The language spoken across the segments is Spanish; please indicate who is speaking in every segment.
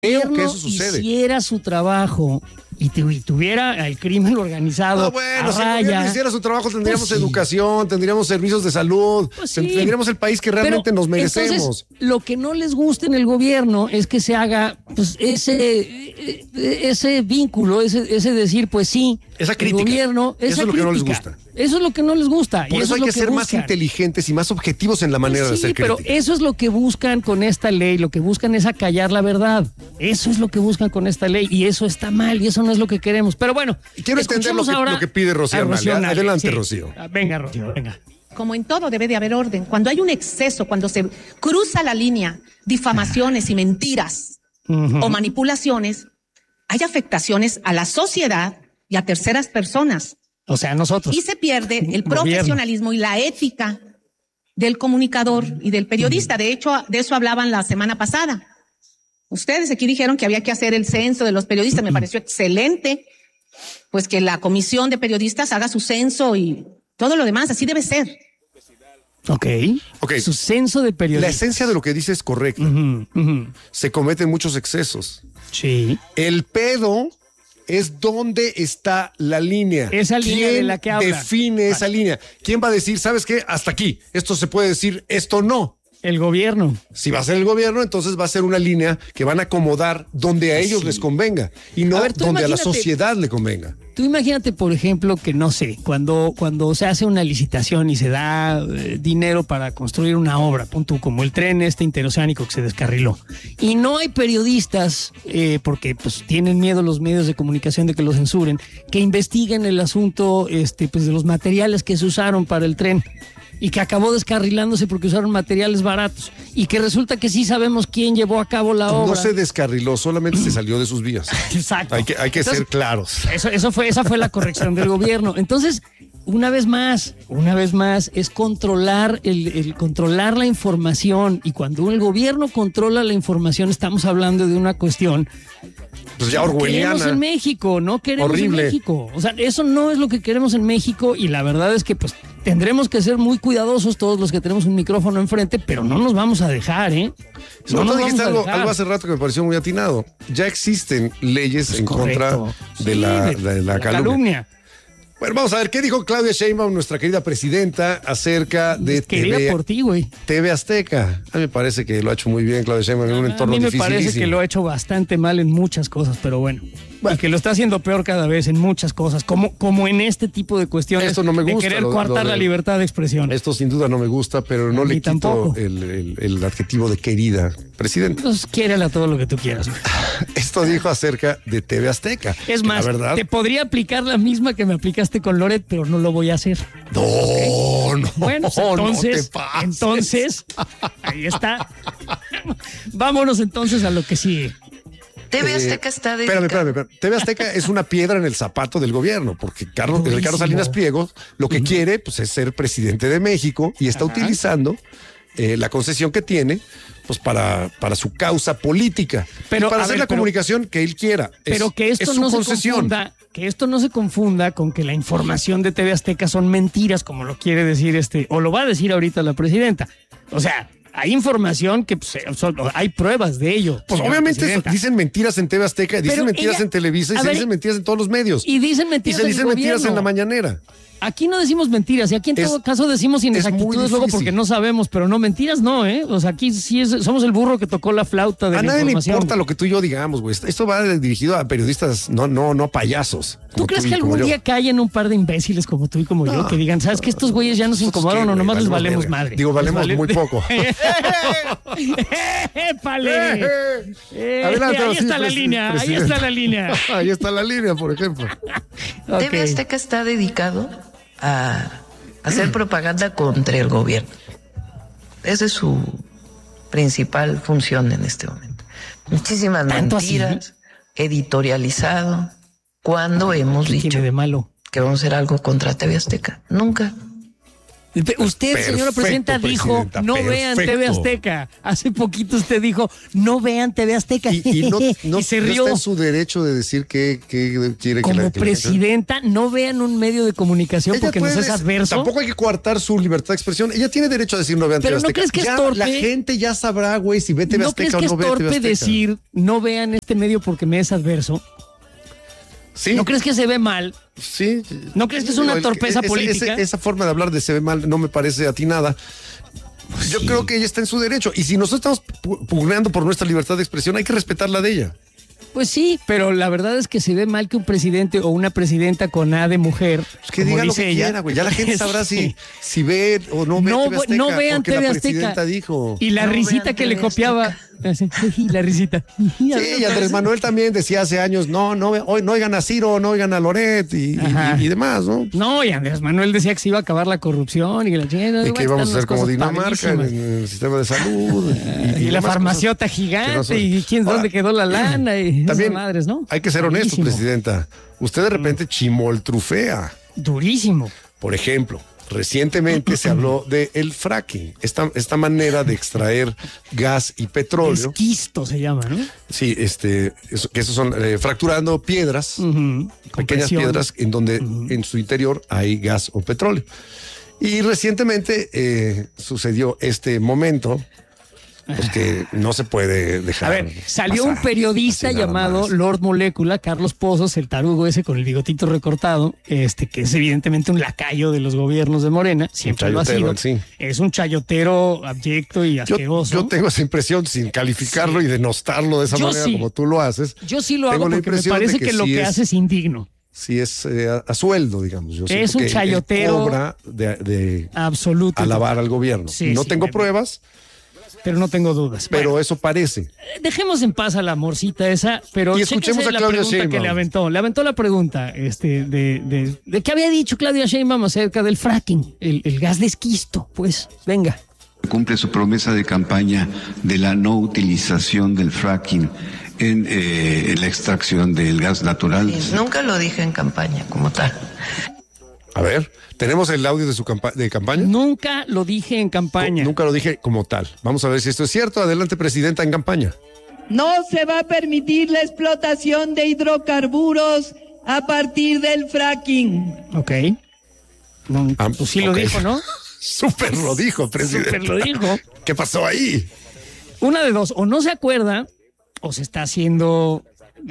Speaker 1: Creo que eso sucede.
Speaker 2: Hiciera su trabajo y tuviera el crimen organizado.
Speaker 1: Bueno, si el gobierno hiciera su trabajo, tendríamos educación, tendríamos servicios de salud, tendríamos el país que realmente nos merecemos.
Speaker 2: Entonces, lo que no les gusta en el gobierno es que se haga pues, ese vínculo, ese decir, pues sí,
Speaker 1: esa crítica.
Speaker 2: El gobierno,
Speaker 1: eso es lo que no les gusta.
Speaker 2: Eso es lo que no les gusta.
Speaker 1: Por eso hay que ser más inteligentes y más objetivos en la manera de hacer crítica.
Speaker 2: Pero eso es lo que buscan con esta ley, lo que buscan es acallar la verdad. Eso es lo que buscan con esta ley y eso está mal y eso no es lo que queremos. Pero bueno,
Speaker 1: quiero entender lo que pide Rocío Nale. Adelante, sí. Rocío.
Speaker 2: Venga, Rocío, venga.
Speaker 3: Como en todo debe de haber orden. Cuando hay un exceso, cuando se cruza la línea, difamaciones y mentiras o manipulaciones, hay afectaciones a la sociedad y a terceras personas.
Speaker 2: O sea, nosotros.
Speaker 3: Y se pierde el profesionalismo y la ética del comunicador y del periodista. De hecho, de eso hablaban la semana pasada. Ustedes aquí dijeron que había que hacer el censo de los periodistas. Me pareció excelente, pues que la comisión de periodistas haga su censo y todo lo demás. Así debe ser.
Speaker 2: Ok. Su censo de periodistas.
Speaker 1: La esencia de lo que dice es correcta. Se cometen muchos excesos.
Speaker 2: Sí.
Speaker 1: El pedo es dónde está la línea.
Speaker 2: Esa línea de la que habla.
Speaker 1: ¿Quién define esa línea? ¿Quién va a decir, sabes qué? Hasta aquí. Esto se puede decir, esto no.
Speaker 2: El gobierno.
Speaker 1: Si va a ser el gobierno, entonces va a ser una línea que van a acomodar donde a ellos les convenga y no donde a la sociedad le convenga.
Speaker 2: Tú imagínate, por ejemplo, que no sé, cuando se hace una licitación y se da dinero para construir una obra, punto, como el tren interoceánico que se descarriló, y no hay periodistas, porque pues tienen miedo los medios de comunicación de que lo censuren, que investiguen el asunto pues, de los materiales que se usaron para el tren y que acabó descarrilándose porque usaron materiales baratos y que resulta que sí sabemos quién llevó a cabo la obra.
Speaker 1: No se descarriló, solamente se salió de sus vías.
Speaker 2: Exacto.
Speaker 1: Hay que Entonces, ser claros.
Speaker 2: Esa fue la corrección del gobierno. Entonces, una vez más, es controlar controlar la información, y cuando el gobierno controla la información estamos hablando de una cuestión
Speaker 1: pues ya orwelliana.
Speaker 2: Queremos en México, no queremos
Speaker 1: horrible.
Speaker 2: En México. O sea, eso no es lo que queremos en México, y la verdad es que pues tendremos que ser muy cuidadosos todos los que tenemos un micrófono enfrente, pero no nos vamos a dejar, ¿eh?
Speaker 1: No nos dijiste algo hace rato que me pareció muy atinado. Ya existen leyes pues en contra de la calumnia. Bueno, vamos a ver, ¿qué dijo Claudia Sheinbaum, nuestra querida presidenta, acerca de
Speaker 2: por ti, güey.
Speaker 1: TV Azteca? A mí me parece que lo ha hecho muy bien Claudia Sheinbaum en un entorno difícil.
Speaker 2: A mí me parece que lo ha hecho bastante mal en muchas cosas, pero bueno. Y que lo está haciendo peor cada vez en muchas cosas, como en este tipo de cuestiones.
Speaker 1: Esto no me gusta,
Speaker 2: de querer coartar la libertad de expresión.
Speaker 1: Esto sin duda no me gusta, pero no le quito el adjetivo de querida presidenta.
Speaker 2: Pues quiérala todo lo que tú quieras.
Speaker 1: Esto dijo acerca de TV Azteca.
Speaker 2: Es más, la verdad, te podría aplicar la misma que me aplicaste con Loret, pero no lo voy a hacer.
Speaker 1: No,
Speaker 2: bueno, entonces,
Speaker 1: no te
Speaker 2: entonces, ahí está. Vámonos entonces a lo que sigue.
Speaker 4: TV Azteca está dedicado.
Speaker 1: Espérame. TV Azteca es una piedra en el zapato del gobierno, porque Carlos Salinas Pliego lo que quiere pues, es ser presidente de México y está utilizando la concesión que tiene pues para su causa política, pero para hacer la comunicación que él quiera.
Speaker 2: Pero que esto no se confunda con que la información de TV Azteca son mentiras, como lo quiere decir o lo va a decir ahorita la presidenta. O sea, hay información que pues, hay pruebas de ello.
Speaker 1: Pues obviamente dicen mentiras en TV Azteca, dicen mentiras en Televisa y se dicen mentiras en todos los medios.
Speaker 2: Y dicen mentiras
Speaker 1: en la mañanera.
Speaker 2: Aquí no decimos mentiras, y aquí en todo caso decimos inexactitudes luego porque no sabemos, pero no mentiras no, ¿eh? O sea, aquí sí somos el burro que tocó la flauta de la información. A nadie
Speaker 1: le importa lo que tú y yo digamos, güey. Esto va dirigido a periodistas, no payasos.
Speaker 2: ¿Tú crees que algún día callen un par de imbéciles como tú y como yo que digan, ¿sabes que estos güeyes ya nos incomodaron o nomás les valemos madre?
Speaker 1: Digo, valemos muy poco.
Speaker 2: ¡Épale! Ahí está la línea, ahí está la línea.
Speaker 1: Ahí está la línea, por ejemplo.
Speaker 4: TV Azteca está dedicado a hacer propaganda contra el gobierno. Esa es su principal función en este momento. Muchísimas mentiras, editorializado. ¿Cuándo hemos dicho
Speaker 2: de malo
Speaker 4: que vamos a hacer algo contra TV Azteca? Nunca.
Speaker 2: Usted,
Speaker 1: Perfecto,
Speaker 2: señora presidenta, dijo, no vean TV Azteca. Hace poquito usted dijo, no vean TV Azteca.
Speaker 1: Y
Speaker 2: y se rió.
Speaker 1: No está en su derecho de decir que quiere que la...
Speaker 2: Como presidenta, no vean un medio de comunicación porque nos es adverso.
Speaker 1: Tampoco hay que coartar su libertad de expresión. Ella tiene derecho a decir no vean TV Azteca.
Speaker 2: Pero ¿no crees que es torpe?
Speaker 1: La gente ya sabrá, güey, si ve TV Azteca o no ve TV Azteca.
Speaker 2: ¿No crees que es torpe decir, no vean este medio porque me es adverso?
Speaker 1: Sí.
Speaker 2: ¿No crees que se ve mal?
Speaker 1: Sí.
Speaker 2: ¿No crees que es una torpeza política?
Speaker 1: Esa forma de hablar de se ve mal no me parece atinada. Yo creo que ella está en su derecho. Y si nosotros estamos pugneando por nuestra libertad de expresión, hay que respetar la de ella.
Speaker 2: Pues sí, pero la verdad es que se ve mal que un presidente o una presidenta con A de mujer,
Speaker 1: pues que diga lo que quiera, güey. Ya la gente sabrá si ve o no ve TV Azteca.
Speaker 2: No vean TV Azteca.
Speaker 1: La presidenta dijo.
Speaker 2: Y la risita que le copiaba. La risita.
Speaker 1: Sí, y Andrés Manuel también decía hace años, no oigan a Ciro, no oigan a Loret y demás, ¿no?
Speaker 2: No, y Andrés Manuel decía que se iba a acabar la corrupción y que la chingada.
Speaker 1: Y que íbamos a ser como Dinamarca en el sistema de salud.
Speaker 2: Y la farmaciota gigante y quién dónde quedó la lana y
Speaker 1: también
Speaker 2: esas madres, ¿no?
Speaker 1: Hay que ser honestos, presidenta. Usted de repente chimoltrufea.
Speaker 2: Durísimo.
Speaker 1: Por ejemplo, recientemente se habló de el fracking, esta manera de extraer gas y petróleo.
Speaker 2: Esquisto se llama, ¿no?
Speaker 1: Sí, esos son fracturando piedras, pequeñas piedras en donde en su interior hay gas o petróleo. Y recientemente sucedió este momento. Pues que no se puede dejar.
Speaker 2: A ver, salió un periodista llamado Lord Molécula, Carlos Pozos, el tarugo ese con el bigotito recortado, que es evidentemente un lacayo de los gobiernos de Morena, siempre lo ha sido. Sí. Es un chayotero abyecto y asqueroso.
Speaker 1: Yo tengo esa impresión sin calificarlo y denostarlo de esa manera como tú lo haces.
Speaker 2: Yo sí lo hago porque me parece que lo que hace es indigno.
Speaker 1: Sí, es a sueldo, digamos. Yo
Speaker 2: es un chayotero.
Speaker 1: Obra de
Speaker 2: absoluto.
Speaker 1: Alabar al gobierno. Sí, no tengo pruebas.
Speaker 2: Pero no tengo dudas.
Speaker 1: Pero eso parece.
Speaker 2: Dejemos en paz a la morcita esa, pero
Speaker 1: y escuchemos a Claudia
Speaker 2: pregunta
Speaker 1: Sheinbaum.
Speaker 2: Que le aventó. Le aventó la pregunta de qué había dicho Claudia Sheinbaum acerca del fracking, el gas de esquisto. Pues, venga.
Speaker 5: Cumple su promesa de campaña de la no utilización del fracking en la extracción del gas natural.
Speaker 4: Sí, nunca lo dije en campaña como tal.
Speaker 1: A ver, ¿tenemos el audio de su campaña?
Speaker 2: Nunca lo dije en campaña.
Speaker 1: Nunca lo dije como tal. Vamos a ver si esto es cierto. Adelante, presidenta, en campaña.
Speaker 6: No se va a permitir la explotación de hidrocarburos a partir del fracking.
Speaker 2: Ok. Pues sí lo dijo, ¿no?
Speaker 1: Súper lo dijo, presidenta.
Speaker 2: Súper lo dijo.
Speaker 1: ¿Qué pasó ahí?
Speaker 2: Una de dos, o no se acuerda, o se está haciendo...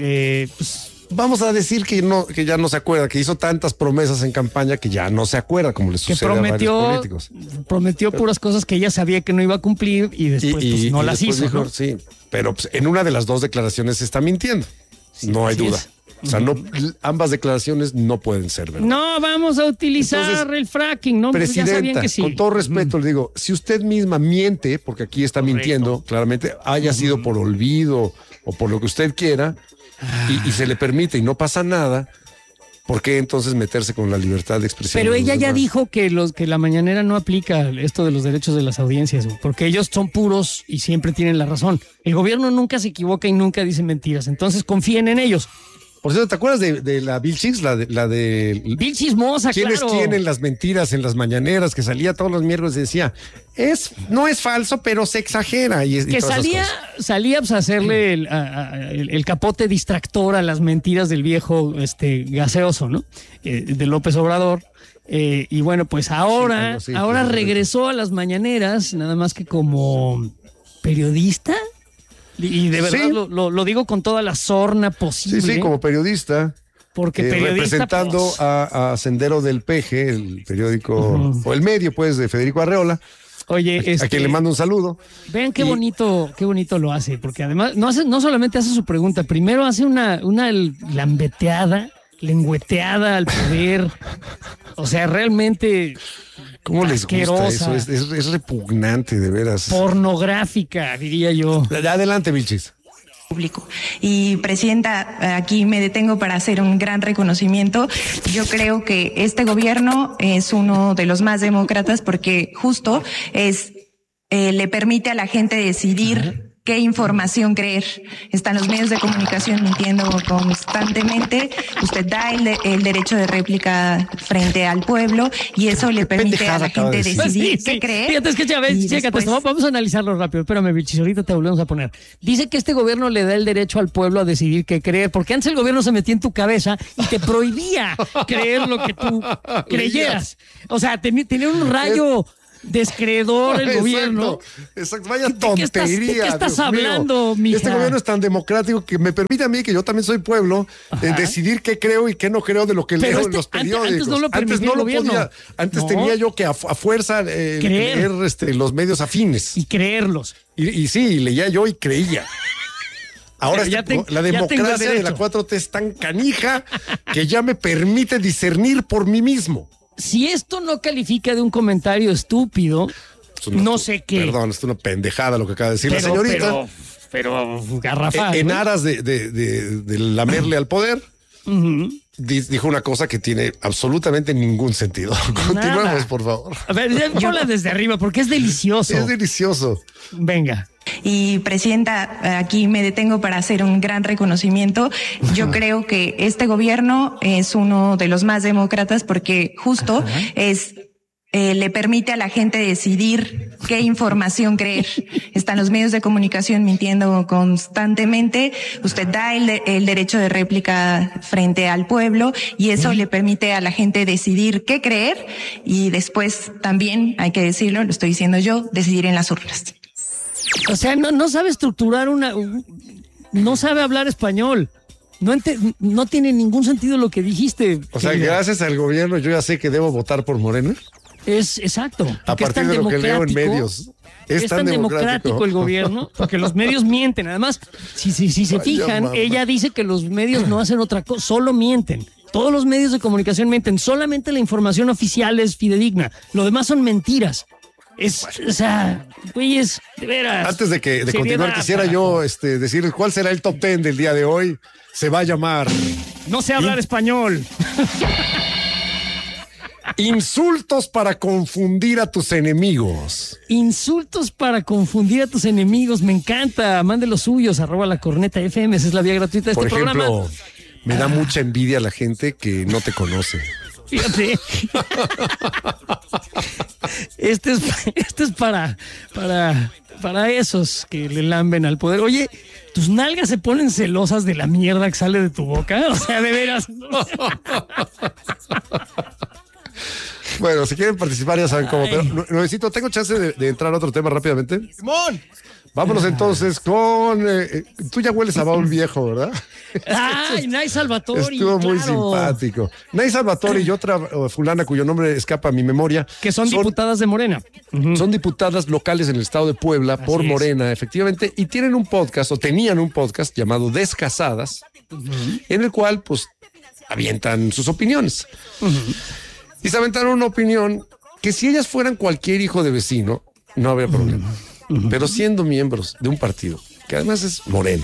Speaker 1: Vamos a decir que ya no se acuerda, que hizo tantas promesas en campaña que ya no se acuerda, como le sucede a varios políticos.
Speaker 2: Prometió puras cosas que ella sabía que no iba a cumplir y después no las hizo.
Speaker 1: Dijo,
Speaker 2: ¿no?
Speaker 1: Sí, pero pues, en una de las dos declaraciones se está mintiendo. Sí, no hay duda. O sea, ambas declaraciones no pueden ser verdad.
Speaker 2: No, vamos a utilizar el fracking, ¿no?
Speaker 1: Presidenta,
Speaker 2: ya sabían que sí.
Speaker 1: Con todo respeto le digo, si usted misma miente, porque aquí está mintiendo, claramente, haya sido por olvido o por lo que usted quiera, y se le permite y no pasa nada, ¿por qué entonces meterse con la libertad de expresión?
Speaker 2: Pero ella ya dijo que la mañanera no aplica esto de los derechos de las audiencias, porque ellos son puros y siempre tienen la razón. El gobierno nunca se equivoca y nunca dice mentiras, entonces confíen en ellos.
Speaker 1: Por cierto, ¿te acuerdas de la Vilchis? La de
Speaker 2: Vil Chismosa,
Speaker 1: ¿Quiénes
Speaker 2: claro.
Speaker 1: tienen las mentiras en las mañaneras? Que salía todos los miércoles y decía, no es falso, pero se exagera.
Speaker 2: Que salía pues, a hacerle el capote distractor a las mentiras del viejo gaseoso, ¿no? De López Obrador. Y bueno, pues ahora regresó a las mañaneras, nada más que como periodista. Y de verdad lo digo con toda la sorna posible.
Speaker 1: Sí, como periodista.
Speaker 2: Porque periodista,
Speaker 1: representando
Speaker 2: pues,
Speaker 1: a Sendero del Peje, el periódico, o el medio, pues, de Federico Arreola.
Speaker 2: Oye,
Speaker 1: a quien le mando un saludo.
Speaker 2: Vean qué bonito lo hace, porque además no solamente hace su pregunta, primero hace una lambeteada, lengüeteada al poder. O sea, realmente...
Speaker 1: ¿Cómo les gusta eso? Es repugnante, de veras.
Speaker 2: Pornográfica, diría yo.
Speaker 1: Adelante, Vilchis.
Speaker 7: Público. Y presidenta, aquí me detengo para hacer un gran reconocimiento. Yo creo que este gobierno es uno de los más demócratas porque justo le permite a la gente decidir qué información creer. Están los medios de comunicación mintiendo constantemente. Usted da el derecho de réplica frente al pueblo y eso le permite a la gente decidir qué creer.
Speaker 2: Fíjate, es que ya ves, chécate esto. Vamos a analizarlo rápido. Espérame, Vilchis, ahorita te volvemos a poner. Dice que este gobierno le da el derecho al pueblo a decidir qué creer, porque antes el gobierno se metía en tu cabeza y te prohibía creer lo que tú creyeras. O sea, tenía un rayo descreedor el gobierno.
Speaker 1: Exacto. Vaya tontería.
Speaker 2: ¿De qué estás hablando, mija?
Speaker 1: Este gobierno es tan democrático que me permite a mí, que yo también soy pueblo, decidir qué creo y qué no creo de lo que leo en los periódicos.
Speaker 2: Antes no lo podía.
Speaker 1: Antes tenía yo que a fuerza creer los medios afines.
Speaker 2: Y creerlos.
Speaker 1: Y sí, leía yo y creía. Ahora la democracia de la 4T es tan canija que ya me permite discernir por mí mismo.
Speaker 2: Si esto no califica de un comentario estúpido, no sé qué.
Speaker 1: Perdón, es una pendejada lo que acaba de decir la señorita.
Speaker 2: Pero garrafal.
Speaker 1: En aras de lamerle al poder, dijo una cosa que tiene absolutamente ningún sentido. Continuemos, por favor.
Speaker 2: A ver, ponla desde arriba porque es delicioso.
Speaker 1: Es delicioso.
Speaker 2: Venga.
Speaker 7: Y presidenta, aquí me detengo para hacer un gran reconocimiento. Yo creo que este gobierno es uno de los más demócratas porque justo le permite a la gente decidir qué información creer. Están los medios de comunicación mintiendo constantemente. Usted da el derecho de réplica frente al pueblo y eso le permite a la gente decidir qué creer y después también, hay que decirlo, lo estoy diciendo yo, decidir en las urnas.
Speaker 2: O sea, no sabe estructurar no sabe hablar español. No tiene ningún sentido lo que dijiste.
Speaker 1: O sea, gracias al gobierno yo ya sé que debo votar por Morena.
Speaker 2: Es exacto.
Speaker 1: A partir de lo que leo en medios.
Speaker 2: Es tan democrático el gobierno, porque los medios mienten. Además, si se fijan, ella dice que los medios no hacen otra cosa, solo mienten. Todos los medios de comunicación mienten. Solamente la información oficial es fidedigna. Lo demás son mentiras. O sea, güeyes, de veras.
Speaker 1: Antes de continuar, quisiera yo decir cuál será el top 10 del día de hoy. Se va a llamar...
Speaker 2: No sé hablar español.
Speaker 1: Insultos para confundir a tus enemigos.
Speaker 2: Insultos para confundir a tus enemigos. Me encanta. Mande los suyos. @lacornetafm. Esa es la vía gratuita de este programa.
Speaker 1: Por ejemplo, me da mucha envidia la gente que no te conoce.
Speaker 2: Fíjate. Este es para esos que le lamben al poder. Oye, ¿tus nalgas se ponen celosas de la mierda que sale de tu boca? O sea, de veras.
Speaker 1: Bueno, si quieren participar ya saben cómo, pero tengo chance de entrar a otro tema rápidamente.
Speaker 2: ¡Simón!
Speaker 1: Vámonos entonces con... tú ya hueles a baúl viejo, ¿verdad?
Speaker 2: ¡Ay, Nay Salvatori!
Speaker 1: Estuvo muy simpático. Nay Salvatori y otra fulana cuyo nombre escapa a mi memoria.
Speaker 2: Que son diputadas de Morena.
Speaker 1: Son diputadas locales en el estado de Puebla por Morena, efectivamente, y tienen un podcast, o tenían un podcast llamado Descasadas, en el cual, pues, avientan sus opiniones. Y se aventaron una opinión que si ellas fueran cualquier hijo de vecino, no habría problema. Pero siendo miembros de un partido, que además es Morena,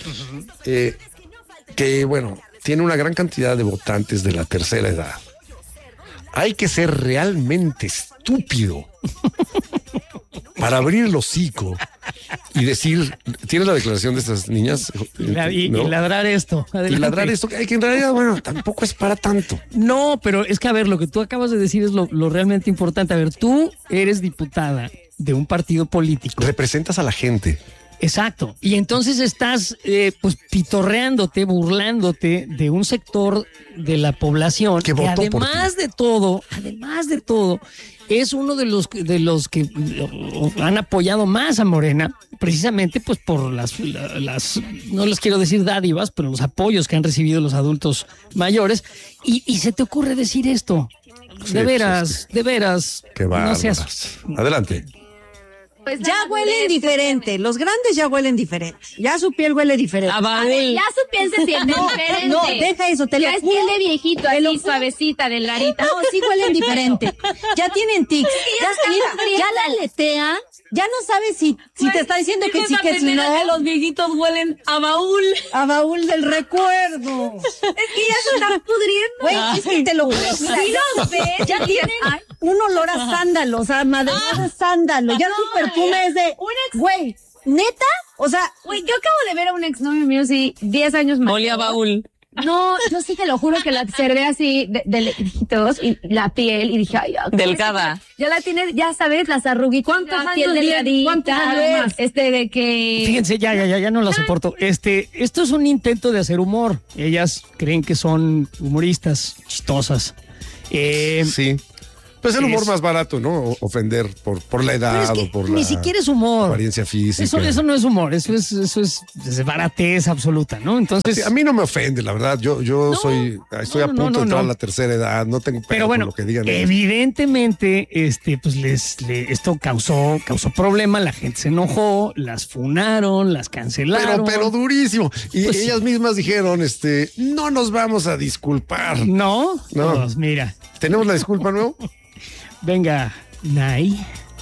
Speaker 1: que bueno, tiene una gran cantidad de votantes de la tercera edad, hay que ser realmente estúpido para abrir el hocico y decir, ¿tienes la declaración de estas niñas?
Speaker 2: Y ladrar esto. Adelante.
Speaker 1: Y ladrar esto, que en realidad, bueno, tampoco es para tanto.
Speaker 2: No, pero es que, a ver, lo que tú acabas de decir es lo realmente importante. A ver, tú eres diputada de un partido político.
Speaker 1: Representas a la gente.
Speaker 2: Exacto. Y entonces estás pues pitorreándote, burlándote de un sector de la población que además de todo, es uno de los que han apoyado más a Morena, precisamente pues por las no les quiero decir dádivas, pero los apoyos que han recibido los adultos mayores. Y se te ocurre decir esto. De veras.
Speaker 1: Qué bárbaras. No seas... Adelante.
Speaker 8: Pues ya huelen diferente. Los grandes ya huelen diferente. Ya su piel huele diferente.
Speaker 9: A ver, ya su piel se siente diferente.
Speaker 8: No, deja eso. Te
Speaker 9: ya
Speaker 8: lo
Speaker 9: es piel de viejito, así suavecita, delgadita.
Speaker 8: No, sí huelen diferente. Ya tienen tics. Ya la aletea. Ya no sabes si te está diciendo que sí, que si no.
Speaker 9: Que los viejitos huelen a baúl.
Speaker 8: A baúl del recuerdo.
Speaker 9: Es que ya se están pudriendo.
Speaker 8: Güey, es que te lo juro.
Speaker 9: Sí los ves.
Speaker 8: Ya tienen un olor a sándalo, o sea, madera de sándalo. Ya su perfume es de, güey, ¿Neta? O sea,
Speaker 9: Güey, yo acabo de ver a un exnovio mío, sí, 10 años más.
Speaker 10: Olía baúl.
Speaker 9: No, yo sí te lo juro que la observé así de lejitos y la piel y dije, ay,
Speaker 10: Delgada.
Speaker 9: ya la tiene, ya sabes, las arruguitas.
Speaker 8: ¿Cuántos años
Speaker 9: piel delgadita,
Speaker 8: ¿Cuántos años más?
Speaker 9: de que...
Speaker 2: Fíjense, ya no la soporto. Esto es un intento de hacer humor. Ellas creen que son humoristas chistosas.
Speaker 1: Sí. Pues el humor más barato, ¿no? Ofender por la edad
Speaker 2: Pero es que
Speaker 1: o por
Speaker 2: ni
Speaker 1: la
Speaker 2: siquiera es humor.
Speaker 1: apariencia física.
Speaker 2: Eso no es humor, eso es baratez absoluta, ¿no? Entonces,
Speaker 1: Sí, a mí no me ofende, la verdad. Yo estoy a punto de entrar a la tercera edad, no tengo
Speaker 2: pero
Speaker 1: pedo
Speaker 2: bueno,
Speaker 1: con lo que digan.
Speaker 2: evidentemente, pues esto causó problema, la gente se enojó, las funaron, las cancelaron.
Speaker 1: Pero durísimo. Y
Speaker 2: Pues
Speaker 1: ellas mismas dijeron, no nos vamos a disculpar.
Speaker 2: No,
Speaker 1: No.
Speaker 2: Pues mira,
Speaker 1: ¿Tenemos la disculpa, no?
Speaker 2: venga, Nay.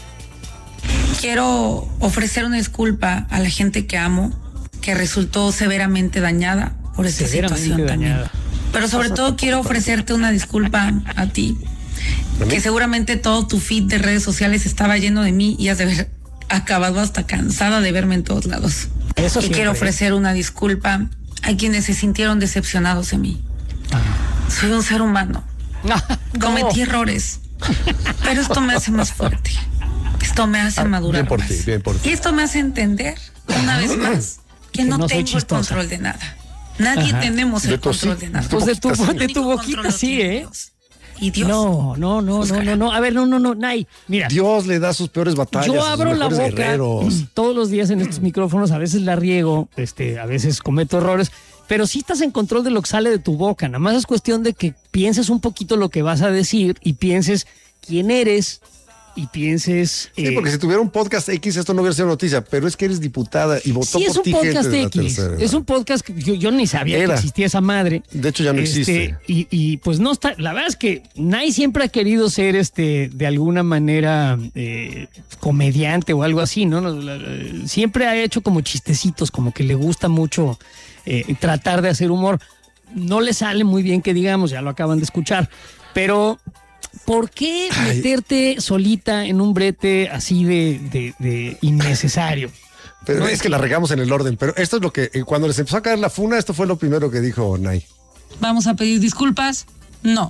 Speaker 11: Quiero ofrecer una disculpa a la gente que amo, que resultó severamente dañada por esta situación también. Pero sobre todo quiero ofrecerte una disculpa a ti, que seguramente todo tu feed de redes sociales estaba lleno de mí y has de haber acabado hasta cansada de verme en todos lados.
Speaker 2: Eso
Speaker 11: y
Speaker 2: siempre.
Speaker 11: quiero ofrecer una disculpa a quienes se sintieron decepcionados de mí. Soy un ser humano. Cometí errores, pero esto me hace más fuerte. Esto me hace madurar
Speaker 1: Bien por
Speaker 11: más.
Speaker 1: ti, bien por ti.
Speaker 11: Y esto me hace entender, una vez más, que no
Speaker 2: no soy
Speaker 11: tengo el
Speaker 2: chistosa.
Speaker 11: control de nada. Nadie
Speaker 2: Ajá.
Speaker 11: tenemos
Speaker 1: De
Speaker 11: el
Speaker 1: tu
Speaker 11: control
Speaker 1: sí.
Speaker 11: de nada.
Speaker 2: Pues de tu
Speaker 11: único
Speaker 2: boquita
Speaker 11: control lo
Speaker 2: sí,
Speaker 11: tiene
Speaker 2: ¿eh?
Speaker 11: Dios. Y Dios.
Speaker 2: No. A ver, no, Nay. Mira,
Speaker 1: Dios le da sus peores batallas.
Speaker 2: yo
Speaker 1: a sus
Speaker 2: abro la
Speaker 1: mejores
Speaker 2: boca
Speaker 1: guerreros.
Speaker 2: todos los días en estos micrófonos, a veces la riego, a veces cometo errores, pero sí estás en control de lo que sale de tu boca. Nada más es cuestión de que pienses un poquito lo que vas a decir y pienses quién eres y pienses...
Speaker 1: Sí, porque si tuviera un podcast X esto no hubiera sido noticia, pero es que eres diputada y votó
Speaker 2: sí, es
Speaker 1: por
Speaker 2: un
Speaker 1: ti
Speaker 2: podcast
Speaker 1: gente de la
Speaker 2: X.
Speaker 1: tercera edad.
Speaker 2: Es un podcast que yo ni sabía que
Speaker 1: Era.
Speaker 2: existía esa madre.
Speaker 1: De hecho, ya no existe.
Speaker 2: Y pues no está. La verdad es que Nay siempre ha querido ser de alguna manera comediante o algo así, ¿no? Siempre ha hecho como chistecitos, como que le gusta mucho tratar de hacer humor. No le sale muy bien que digamos, ya lo acaban de escuchar, pero ¿por qué meterte solita en un brete así de innecesario?
Speaker 1: Pero
Speaker 2: No,
Speaker 1: es que la regamos en el orden, pero esto es lo que, cuando les empezó a caer la funa, esto fue lo primero que dijo Nay.
Speaker 11: ¿Vamos a pedir disculpas? No.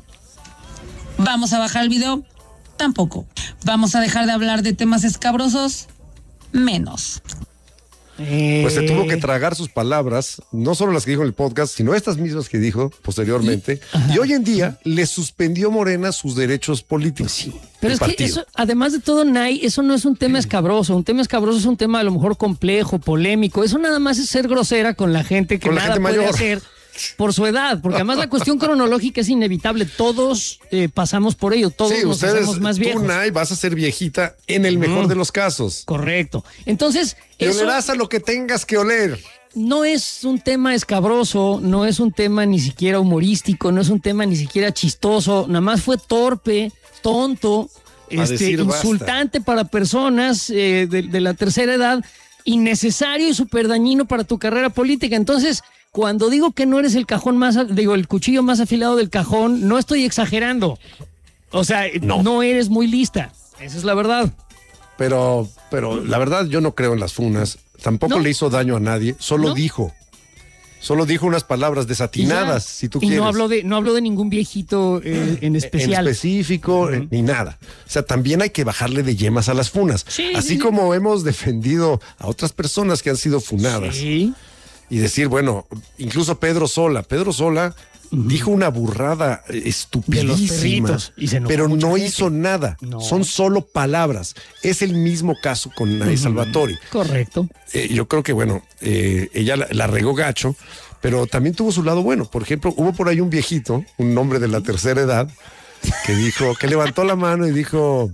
Speaker 11: ¿Vamos a bajar el video? Tampoco. ¿Vamos a dejar de hablar de temas escabrosos? Menos.
Speaker 1: Pues se tuvo que tragar sus palabras, no solo las que dijo en el podcast, sino estas mismas que dijo posteriormente. Y hoy en día le suspendió Morena sus derechos políticos.
Speaker 2: Pero es que eso, además de todo, Nay, eso no es un tema escabroso. Un tema escabroso es un tema a lo mejor complejo, polémico. Eso nada más es ser grosera con la gente que
Speaker 1: Con la
Speaker 2: nada
Speaker 1: gente
Speaker 2: puede
Speaker 1: mayor.
Speaker 2: hacer por su edad. Porque además la cuestión cronológica es inevitable. Todos pasamos por ello. Todos
Speaker 1: Sí,
Speaker 2: nos
Speaker 1: ustedes,
Speaker 2: hacemos más viejos.
Speaker 1: tú, Nay, vas a ser viejita en el mejor de los casos.
Speaker 2: Correcto. Entonces,
Speaker 1: Y
Speaker 2: eso
Speaker 1: olerás a lo que tengas que oler.
Speaker 2: no es un tema escabroso, no es un tema ni siquiera humorístico, no es un tema ni siquiera chistoso. Nada más fue torpe, tonto,
Speaker 1: decir basta.
Speaker 2: insultante para personas de la tercera edad, innecesario y súper dañino para tu carrera política. Entonces, cuando digo que no eres el el cuchillo más afilado del cajón, no estoy exagerando. O sea, no eres muy lista. Esa es la verdad.
Speaker 1: Pero la verdad yo no creo en las funas. Tampoco
Speaker 2: ¿No?
Speaker 1: le hizo daño a nadie. Solo
Speaker 2: ¿No?
Speaker 1: dijo unas palabras desatinadas, si tú
Speaker 2: y
Speaker 1: quieres.
Speaker 2: no habló de ningún viejito en especial.
Speaker 1: En específico, ni nada. O sea, también hay que bajarle de yemas a las funas. Así como hemos defendido a otras personas que han sido funadas.
Speaker 2: Sí.
Speaker 1: Y decir, bueno, incluso Pedro Sola dijo una burrada estupidísima,
Speaker 2: De los perritos, y se enojó
Speaker 1: pero
Speaker 2: mucha
Speaker 1: no
Speaker 2: gente.
Speaker 1: hizo nada.
Speaker 2: No.
Speaker 1: Son solo palabras. Es el mismo caso con Nay Salvatori.
Speaker 2: Correcto.
Speaker 1: Yo creo que, bueno, ella la regó gacho, pero también tuvo su lado bueno. Por ejemplo, hubo por ahí un viejito, un hombre de la tercera edad, que levantó la mano y dijo,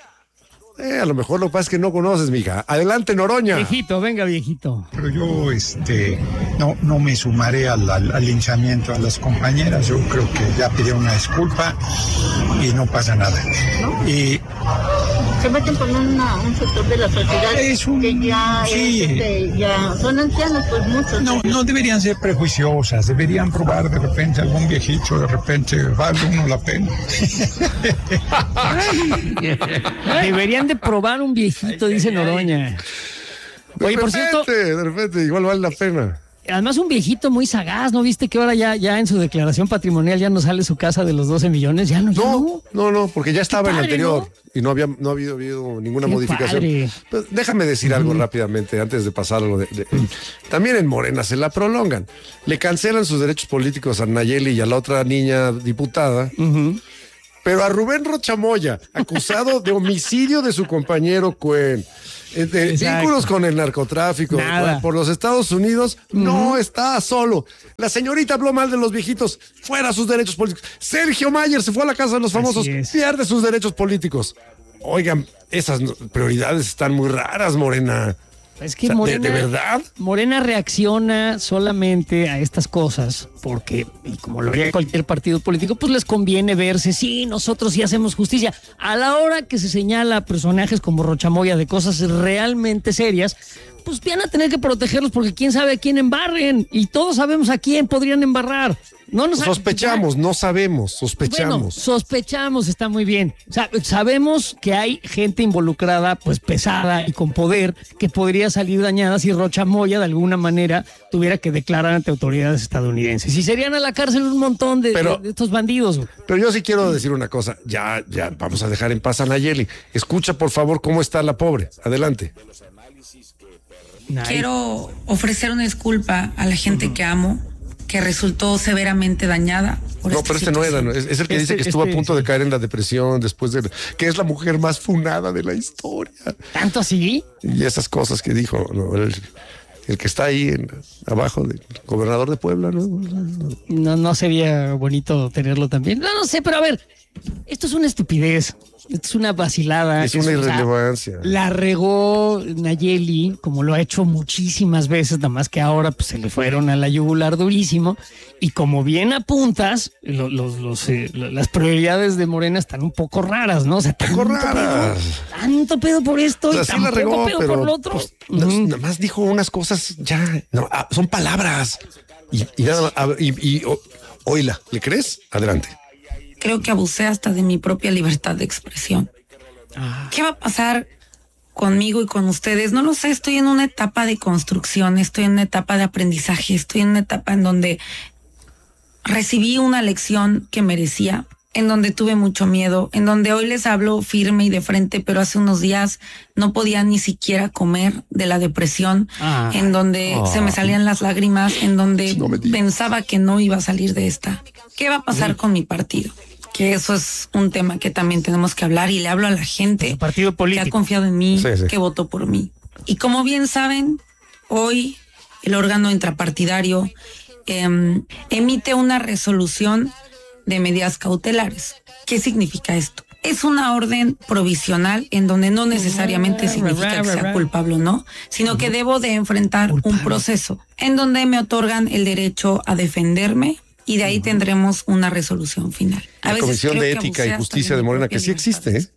Speaker 1: a lo mejor lo que pasa es que no conoces, mija. Adelante, Noroña.
Speaker 2: Viejito, venga, viejito.
Speaker 12: Pero yo no me sumaré al linchamiento a las compañeras. Yo creo que ya pidió una disculpa y no pasa nada.
Speaker 9: ¿No?
Speaker 12: Y
Speaker 9: Se meten con un sector de la sociedad que ya, ya son ancianos, pues muchos.
Speaker 12: no deberían ser prejuiciosas, deberían probar de repente algún viejito, de repente vale uno la pena.
Speaker 2: Deberían de probar un viejito, dice Noroña. Oye, por cierto,
Speaker 1: de repente, igual vale la pena.
Speaker 2: Además, un viejito muy sagaz, ¿no viste que ahora ya en su declaración patrimonial ya no sale su casa de los 12 millones? Ya no.
Speaker 1: No, porque ya estaba en la anterior, ¿no? Y no había habido ninguna modificación. Pero déjame decir algo rápidamente antes de pasar a lo de también en Morena se la prolongan. Le cancelan sus derechos políticos a Nayeli y a la otra niña diputada. Pero a Rubén Rocha Moya, acusado de homicidio de su compañero Cuen, de vínculos con el narcotráfico por los Estados Unidos, no está solo. La señorita habló mal de los viejitos, fuera sus derechos políticos. Sergio Mayer se fue a la casa de los famosos, pierde sus derechos políticos. Oigan, esas prioridades están muy raras, Morena.
Speaker 2: Es que Morena,
Speaker 1: ¿de verdad?
Speaker 2: Morena reacciona solamente a estas cosas porque, y como lo haría cualquier partido político, pues les conviene verse, sí, nosotros sí hacemos justicia. A la hora que se señala a personajes como Rocha Moya de cosas realmente serias, pues van a tener que protegerlos porque quién sabe a quién embarren y todos sabemos a quién podrían embarrar.
Speaker 1: Sospechamos, no sabemos, sospechamos.
Speaker 2: Bueno, sospechamos, está muy bien. O sea, sabemos que hay gente involucrada, pues pesada y con poder, que podría salir dañada si Rocha Moya de alguna manera tuviera que declarar ante autoridades estadounidenses. Y serían a la cárcel un montón de estos bandidos.
Speaker 1: Pero yo sí quiero decir una cosa, ya vamos a dejar en paz a Nayeli. Escucha, por favor, cómo está la pobre. Adelante.
Speaker 11: Quiero ofrecer una disculpa a la gente que amo, que resultó severamente dañada.
Speaker 1: No, pero este no era, es el que dice que estuvo a punto de caer en la depresión después de que es la mujer más funada de la historia.
Speaker 2: ¿Tanto así?
Speaker 1: Y esas cosas que dijo, ¿no? El que está ahí abajo del gobernador de Puebla, ¿no?
Speaker 2: No sería bonito tenerlo también. No sé, pero a ver, esto es una estupidez. Esto es una vacilada.
Speaker 1: Es una irrelevancia.
Speaker 2: La regó Nayeli, como lo ha hecho muchísimas veces, nada más que ahora pues, se le fueron a la yugular durísimo. Y como bien apuntas, las prioridades de Morena están un poco raras, ¿no? O sea, tanto pedo por esto y
Speaker 1: sí la regó,
Speaker 2: pedo por lo otro.
Speaker 1: Pues, nada más dijo unas cosas ya, son palabras. Oíla, ¿le crees? Adelante.
Speaker 11: Creo que abusé hasta de mi propia libertad de expresión. ¿Qué va a pasar conmigo y con ustedes? No lo sé, estoy en una etapa de construcción, estoy en una etapa de aprendizaje, estoy en una etapa en donde recibí una lección que merecía, en donde tuve mucho miedo, en donde hoy les hablo firme y de frente, pero hace unos días no podía ni siquiera comer de la depresión, en donde se me salían las lágrimas, en donde pensaba que no iba a salir de esta. ¿Qué va a pasar con mi partido? Que eso es un tema que también tenemos que hablar y le hablo a la gente
Speaker 2: partido político
Speaker 11: que ha confiado en mí, que votó por mí. Y como bien saben, hoy el órgano intrapartidario emite una resolución de medidas cautelares. ¿Qué significa esto? Es una orden provisional en donde no necesariamente significa que sea culpable o no, sino que debo de enfrentar un proceso en donde me otorgan el derecho a defenderme y de ahí tendremos una resolución final.
Speaker 1: La Comisión de Ética y Justicia de Morena, que sí existe, ¿eh?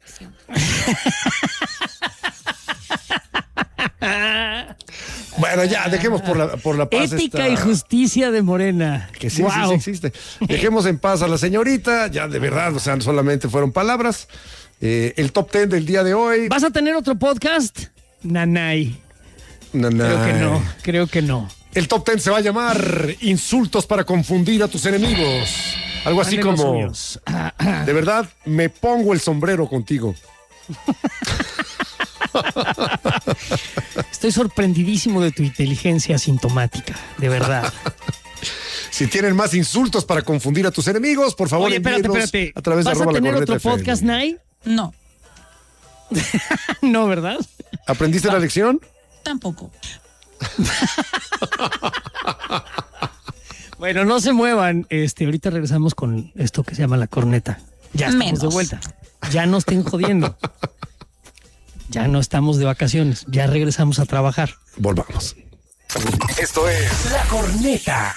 Speaker 1: Bueno, ya, dejemos por la paz.
Speaker 2: Ética y Justicia de Morena.
Speaker 1: Que sí existe. Dejemos en paz a la señorita, ya de verdad, o sea, solamente fueron palabras. El top 10 del día de hoy.
Speaker 2: ¿Vas a tener otro podcast? Nanay. Creo que no.
Speaker 1: El top 10 se va a llamar Insultos para confundir a tus enemigos. Algo así como, de verdad, me pongo el sombrero contigo.
Speaker 2: Estoy sorprendidísimo de tu inteligencia asintomática, de verdad.
Speaker 1: Si tienen más insultos para confundir a tus enemigos, por favor,
Speaker 2: espérate.
Speaker 1: A través
Speaker 2: ¿Vas
Speaker 1: de
Speaker 2: a tener otro
Speaker 1: FM.
Speaker 2: podcast, Nay?
Speaker 11: No.
Speaker 2: No, ¿verdad?
Speaker 1: ¿Aprendiste la lección?
Speaker 11: Tampoco.
Speaker 2: Bueno, no se muevan. Ahorita regresamos con esto que se llama la corneta. Ya estamos de vuelta. Ya no estén jodiendo. Ya no estamos de vacaciones. Ya regresamos a trabajar.
Speaker 1: Volvamos.
Speaker 10: Esto es La Corneta.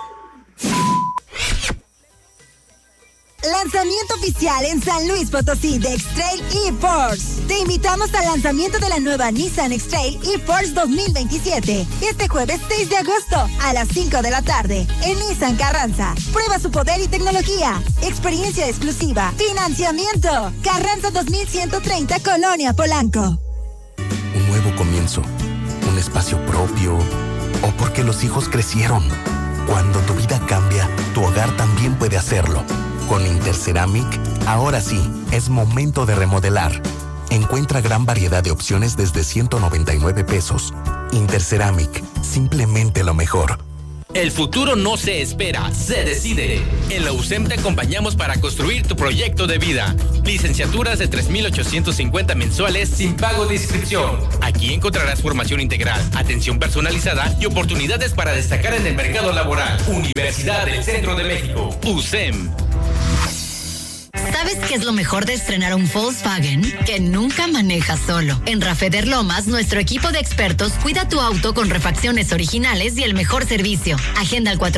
Speaker 13: Lanzamiento oficial en San Luis Potosí de X-Trail e-Force. Te invitamos al lanzamiento de la nueva Nissan X-Trail e-Force 2027. Este jueves 6 de agosto a las 5 de la tarde en Nissan Carranza. Prueba su poder y tecnología. Experiencia exclusiva. Financiamiento. Carranza 2130 Colonia Polanco.
Speaker 14: Un nuevo comienzo. Un espacio propio o porque los hijos crecieron. Cuando tu vida cambia, tu hogar también puede hacerlo. Con Interceramic, ahora sí, es momento de remodelar. Encuentra gran variedad de opciones desde 199 pesos. Interceramic, simplemente lo mejor.
Speaker 15: El futuro no se espera, se decide. En la USEM te acompañamos para construir tu proyecto de vida. Licenciaturas de 3,850 mensuales sin pago de inscripción. Aquí encontrarás formación integral, atención personalizada y oportunidades para destacar en el mercado laboral. Universidad del Centro de México, USEM.
Speaker 16: ¿Sabes qué es lo mejor de estrenar un Volkswagen? Que nunca manejas solo. En Rafeder Lomas, nuestro equipo de expertos cuida tu auto con refacciones originales y el mejor servicio. Agenda al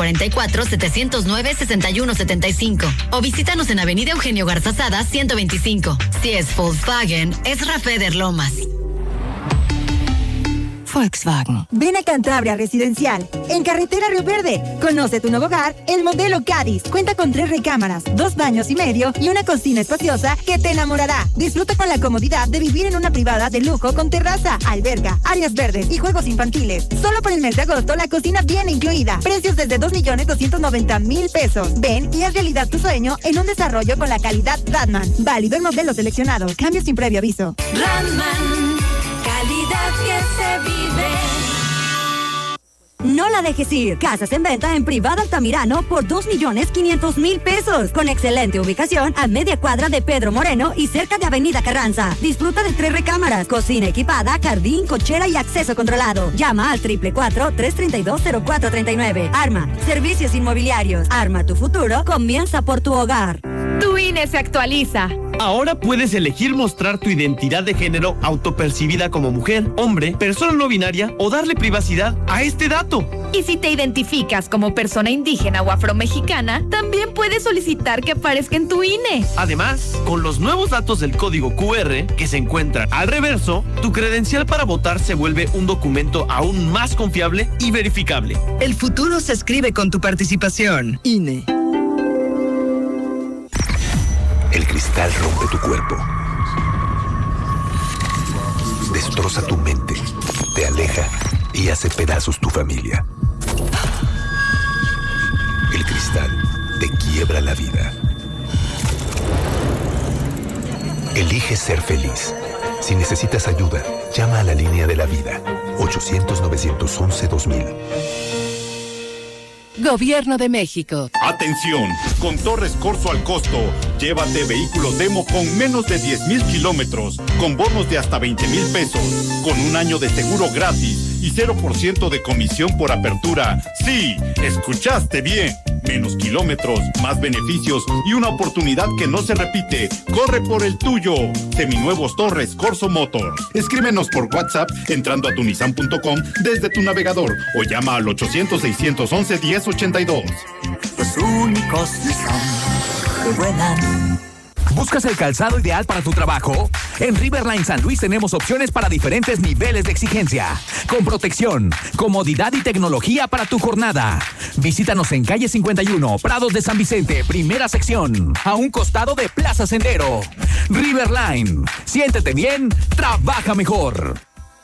Speaker 16: 444-709-6175 o visítanos en Avenida Eugenio Garzazada 125. Si es Volkswagen, es Rafeder Lomas.
Speaker 13: Volkswagen. Ven a Cantabria Residencial, en Carretera Río Verde. Conoce tu nuevo hogar, el modelo Cádiz. Cuenta con 3 recámaras, 2 baños y medio y una cocina espaciosa que te enamorará. Disfruta con la comodidad de vivir en una privada de lujo con terraza, alberca, áreas verdes y juegos infantiles. Solo por el mes de agosto la cocina viene incluida. Precios desde 2,290,000 pesos. Ven y haz realidad tu sueño en un desarrollo con la calidad Radman. Válido en modelos seleccionados. Cambios sin previo aviso.
Speaker 17: Radman. Calidad que se vive.
Speaker 13: No la dejes ir. Casas en venta en Privada Altamirano por 2,500,000 pesos. Con excelente ubicación a media cuadra de Pedro Moreno y cerca de Avenida Carranza. Disfruta de 3 recámaras, cocina equipada, jardín, cochera y acceso controlado. Llama al 444-332-0439. Arma, servicios inmobiliarios. Arma tu futuro, comienza por tu hogar.
Speaker 18: Tu INE se actualiza.
Speaker 19: Ahora puedes elegir mostrar tu identidad de género autopercibida como mujer, hombre, persona no binaria o darle privacidad a este dato.
Speaker 18: Y si te identificas como persona indígena o afromexicana, también puedes solicitar que aparezca en tu INE.
Speaker 19: Además, con los nuevos datos del código QR que se encuentran al reverso, tu credencial para votar se vuelve un documento aún más confiable y verificable.
Speaker 20: El futuro se escribe con tu participación. INE.
Speaker 14: El cristal rompe tu cuerpo, destroza tu mente, te aleja y hace pedazos tu familia. El cristal te quiebra la vida. Elige ser feliz. Si necesitas ayuda, llama a la línea de la vida. 800-911-2000.
Speaker 20: Gobierno de México.
Speaker 21: Atención, con Torres Corso al costo, llévate vehículo demo con menos de 10,000 kilómetros, con bonos de hasta 20,000 pesos, con un año de seguro gratis y 0% de comisión por apertura. Sí, escuchaste bien. Menos kilómetros, más beneficios y una oportunidad que no se repite. Corre por el tuyo. Seminuevos Torres Corso Motor. Escríbenos por WhatsApp entrando a tunisan.com desde tu navegador o llama al 800-611-1082.
Speaker 17: Los únicos Nissan que vuelan.
Speaker 10: ¿Buscas el calzado ideal para tu trabajo? En Riverline San Luis tenemos opciones para diferentes niveles de exigencia, con protección, comodidad y tecnología para tu jornada. Visítanos en calle 51, Prados de San Vicente, primera sección, a un costado de Plaza Sendero. Riverline, siéntete bien, trabaja mejor.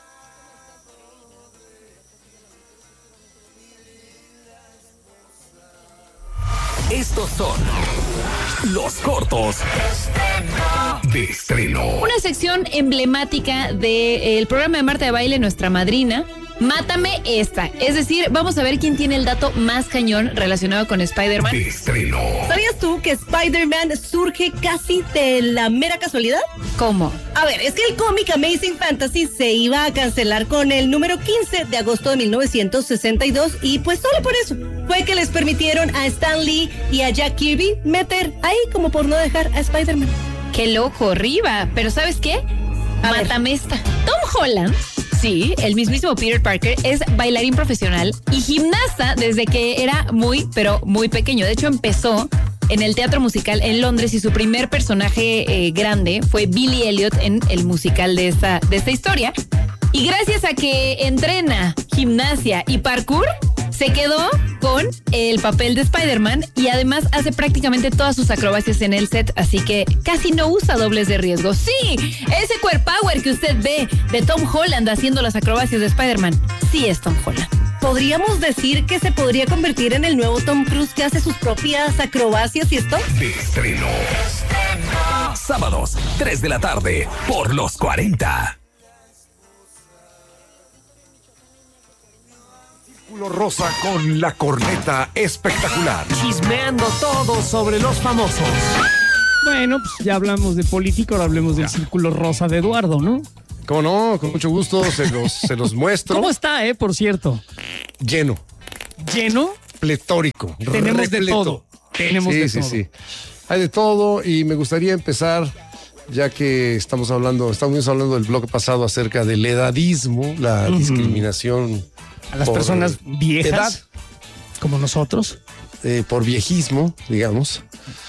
Speaker 10: Estos son los cortos de estreno.
Speaker 18: Una sección emblemática del programa de Marta de Baile, Nuestra Madrina. Mátame esta. Es decir, vamos a ver quién tiene el dato más cañón relacionado con Spider-Man.
Speaker 10: De estreno.
Speaker 22: ¿Sabías tú que Spider-Man surge casi de la mera casualidad?
Speaker 18: ¿Cómo?
Speaker 22: A ver, es que el cómic Amazing Fantasy se iba a cancelar con el número 15 de agosto de 1962 y pues solo por eso fue que les permitieron a Stan Lee y a Jack Kirby meter ahí como por no dejar a Spider-Man.
Speaker 18: ¡Qué loco, Riva! Pero ¿sabes qué? Mátame esta. Tom Holland, sí, el mismísimo Peter Parker, es bailarín profesional y gimnasta desde que era muy, pero muy pequeño. De hecho, empezó en el teatro musical en Londres y su primer personaje grande fue Billy Elliot en el musical de esta historia. Y gracias a que entrena gimnasia y parkour, Se quedó con el papel de Spider-Man y además hace prácticamente todas sus acrobacias en el set, así que casi no usa dobles de riesgo. Sí, ese core power que usted ve de Tom Holland haciendo las acrobacias de Spider-Man, sí es Tom Holland.
Speaker 22: ¿Podríamos decir que se podría convertir en el nuevo Tom Cruise que hace sus propias acrobacias y esto?
Speaker 10: De estreno. Sábados, 3 de la tarde, por los 40.
Speaker 1: Círculo Rosa con la corneta espectacular.
Speaker 2: Chismeando todo sobre los famosos. Bueno, pues ya hablamos de político, ahora hablemos del Círculo Rosa de Eduardo, ¿no?
Speaker 1: ¿Cómo no? Con mucho gusto se los muestro.
Speaker 2: ¿Cómo está, por cierto?
Speaker 1: Lleno.
Speaker 2: ¿Lleno?
Speaker 1: Pletórico.
Speaker 2: Tenemos
Speaker 1: repleto.
Speaker 2: de todo. Tenemos de todo.
Speaker 1: Sí. Hay de todo y me gustaría empezar, ya que estamos hablando del bloque pasado acerca del edadismo, la discriminación
Speaker 2: a las personas viejas, edad, como nosotros.
Speaker 1: Por viejismo, digamos.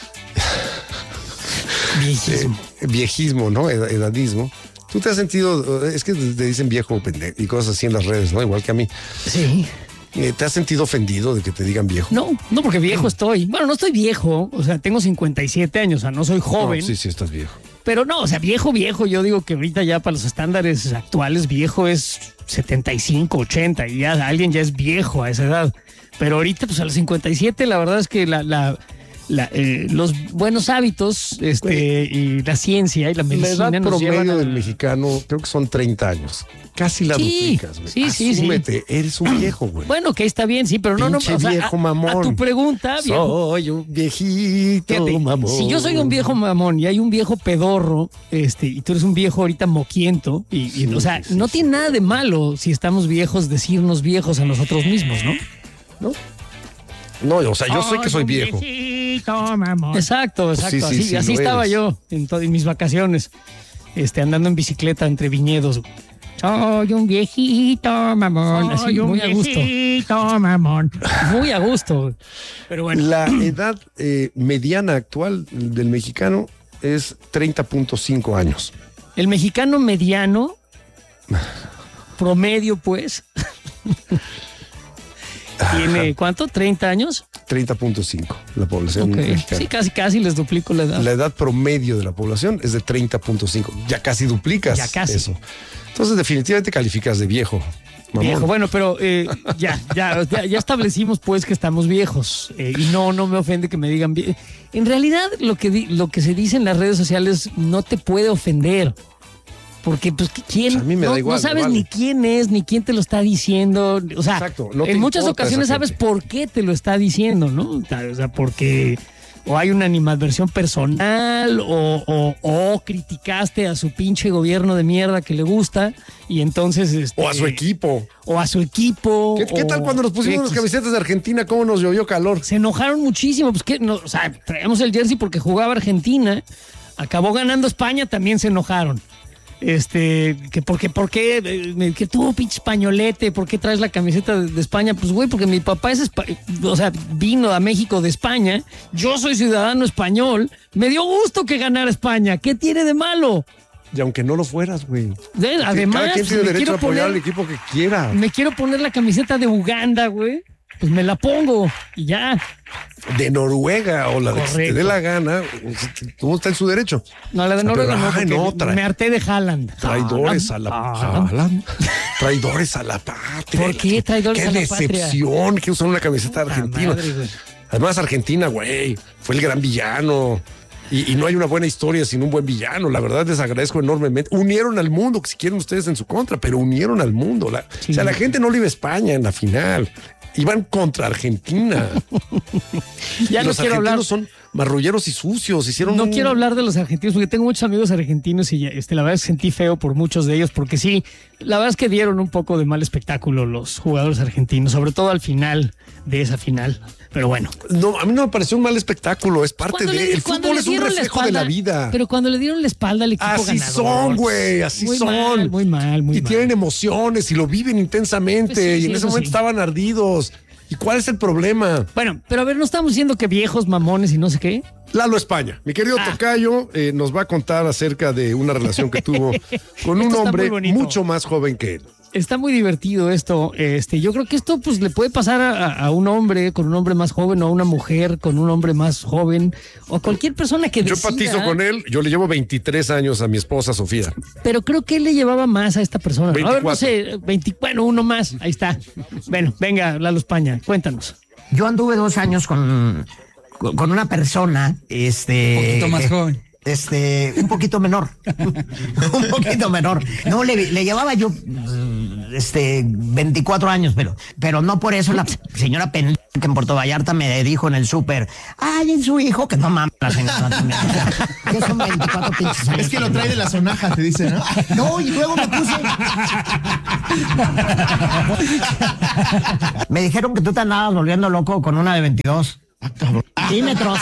Speaker 1: Viejismo, ¿no? Edadismo. ¿Tú te has sentido, es que te dicen viejo pendejo y cosas así en las redes, ¿no? Igual que a mí.
Speaker 2: Sí.
Speaker 1: ¿Te has sentido ofendido de que te digan viejo?
Speaker 2: No, porque viejo estoy. Bueno, no estoy viejo, o sea, tengo 57 años, o sea, no soy joven.
Speaker 1: No, sí, estás viejo.
Speaker 2: Pero no, o sea, viejo, yo digo que ahorita ya para los estándares actuales viejo es 75, 80 y ya alguien ya es viejo a esa edad. Pero ahorita, pues a los 57, la verdad es que los buenos hábitos y la ciencia y la medicina
Speaker 1: la edad
Speaker 2: nos
Speaker 1: promedio del mexicano creo que son 30 años. Casi la duplicas, güey.
Speaker 2: Sí.
Speaker 1: Asúmete, eres un viejo, güey.
Speaker 2: Bueno, que está bien, sí, pero
Speaker 1: pinche
Speaker 2: no, o sea,
Speaker 1: viejo mamón.
Speaker 2: A tu pregunta, viejo.
Speaker 1: Soy un viejito mamón.
Speaker 2: Si yo soy un viejo mamón y hay un viejo pedorro, y tú eres un viejo ahorita moquiento, o sea, no tiene nada de malo si estamos viejos decirnos viejos a nosotros mismos, ¿no?
Speaker 1: No, o sea, yo sé que soy viejo.
Speaker 2: Exacto.
Speaker 1: Sí,
Speaker 2: así estaba yo en mis vacaciones, andando en bicicleta entre viñedos. Soy un viejito mamón. Así, muy a gusto. Mamón. Muy a gusto. Pero bueno.
Speaker 1: La edad mediana actual del mexicano es 30.5 años.
Speaker 2: El mexicano mediano, promedio, pues. ¿Tiene cuánto? ¿30 años?
Speaker 1: 30.5 la población mexicana.
Speaker 2: Sí, casi les duplico la edad.
Speaker 1: La edad promedio de la población es de 30.5. Ya casi duplicas eso. Entonces definitivamente calificas de viejo. Mamón.
Speaker 2: Viejo, bueno, pero ya establecimos pues que estamos viejos y no me ofende que me digan viejo. En realidad lo que se dice en las redes sociales no te puede ofender. Porque, pues, ¿quién?
Speaker 1: A mí me da igual,
Speaker 2: no sabes ni quién es, ni quién te lo está diciendo. O sea,
Speaker 1: exacto,
Speaker 2: en muchas ocasiones sabes por qué te lo está diciendo, ¿no? O sea, porque o hay una animadversión personal o criticaste a su pinche gobierno de mierda que le gusta y entonces...
Speaker 1: o a su equipo.
Speaker 2: ¿Qué
Speaker 1: tal cuando nos pusimos las camisetas de Argentina? ¿Cómo nos llovió calor?
Speaker 2: Se enojaron muchísimo. Pues, o sea, traemos el jersey porque jugaba Argentina. Acabó ganando España, también se enojaron. Que ¿por qué? Que tú, pinche españolete, ¿por qué traes la camiseta de España? Pues, güey, porque mi papá vino a México de España, yo soy ciudadano español, me dio gusto que ganara España, ¿qué tiene de malo?
Speaker 1: Y aunque no lo fueras, güey.
Speaker 2: Además,
Speaker 1: cada quien tiene derecho a apoyar al equipo que quiera.
Speaker 2: Me quiero poner la camiseta de Uganda, güey. Pues me la pongo y ya.
Speaker 1: De Noruega o la de que te dé la gana, ¿cómo está en su derecho?
Speaker 2: No, la de Noruega no, me harté de Haaland.
Speaker 1: Traidores a la traidores a la patria.
Speaker 2: ¿Por qué traidores a la patria?
Speaker 1: Qué decepción que usan una camiseta argentina. Además, Argentina, güey, fue el gran villano. Y no hay una buena historia sin un buen villano. La verdad, les agradezco enormemente. Unieron al mundo, que si quieren ustedes en su contra, pero unieron al mundo. O sea, la gente no le iba a España en la final. Iban contra Argentina.
Speaker 2: Ya no quiero hablar.
Speaker 1: Son marrulleros y sucios.
Speaker 2: Quiero hablar de los argentinos porque tengo muchos amigos argentinos y la verdad es que sentí feo por muchos de ellos porque sí, la verdad es que dieron un poco de mal espectáculo los jugadores argentinos, sobre todo al final de esa final. Pero bueno.
Speaker 1: No, a mí no me pareció un mal espectáculo, es parte de... El fútbol es un reflejo de la vida.
Speaker 2: Pero cuando le dieron la espalda al equipo
Speaker 1: ganador... Así son, güey, así son.
Speaker 2: Muy mal.
Speaker 1: Y tienen emociones y lo viven intensamente. Pues y en ese momento estaban ardidos. ¿Y cuál es el problema?
Speaker 2: Bueno, pero a ver, ¿no estamos diciendo que viejos mamones y no sé qué?
Speaker 1: Lalo España, mi querido tocayo, nos va a contar acerca de una relación que tuvo con un hombre mucho más joven que él.
Speaker 2: Está muy divertido esto. Yo creo que esto pues le puede pasar a un hombre con un hombre más joven o a una mujer con un hombre más joven o a cualquier persona que decida.
Speaker 1: Yo empatizo con él. Yo le llevo 23 años a mi esposa Sofía.
Speaker 2: Pero creo que él le llevaba más a esta persona.
Speaker 1: 24.
Speaker 2: A ver, no sé, bueno, uno más. Ahí está. Bueno, venga, Lalo España, cuéntanos.
Speaker 3: Yo anduve 2 años con una persona,
Speaker 2: un poquito más joven.
Speaker 3: Un poquito menor. Un poquito menor. No, le llevaba yo 24 años, pero no por eso la señora pendeja que en Puerto Vallarta me dijo en el súper, ay, en su hijo, que no mames la señora también. Que son 24 pinches años.
Speaker 5: Es que lo trae de la sonaja, te dice, ¿no?
Speaker 3: No, y luego me puse. Me dijeron que tú te andabas volviendo loco con una de 22. Dímetros.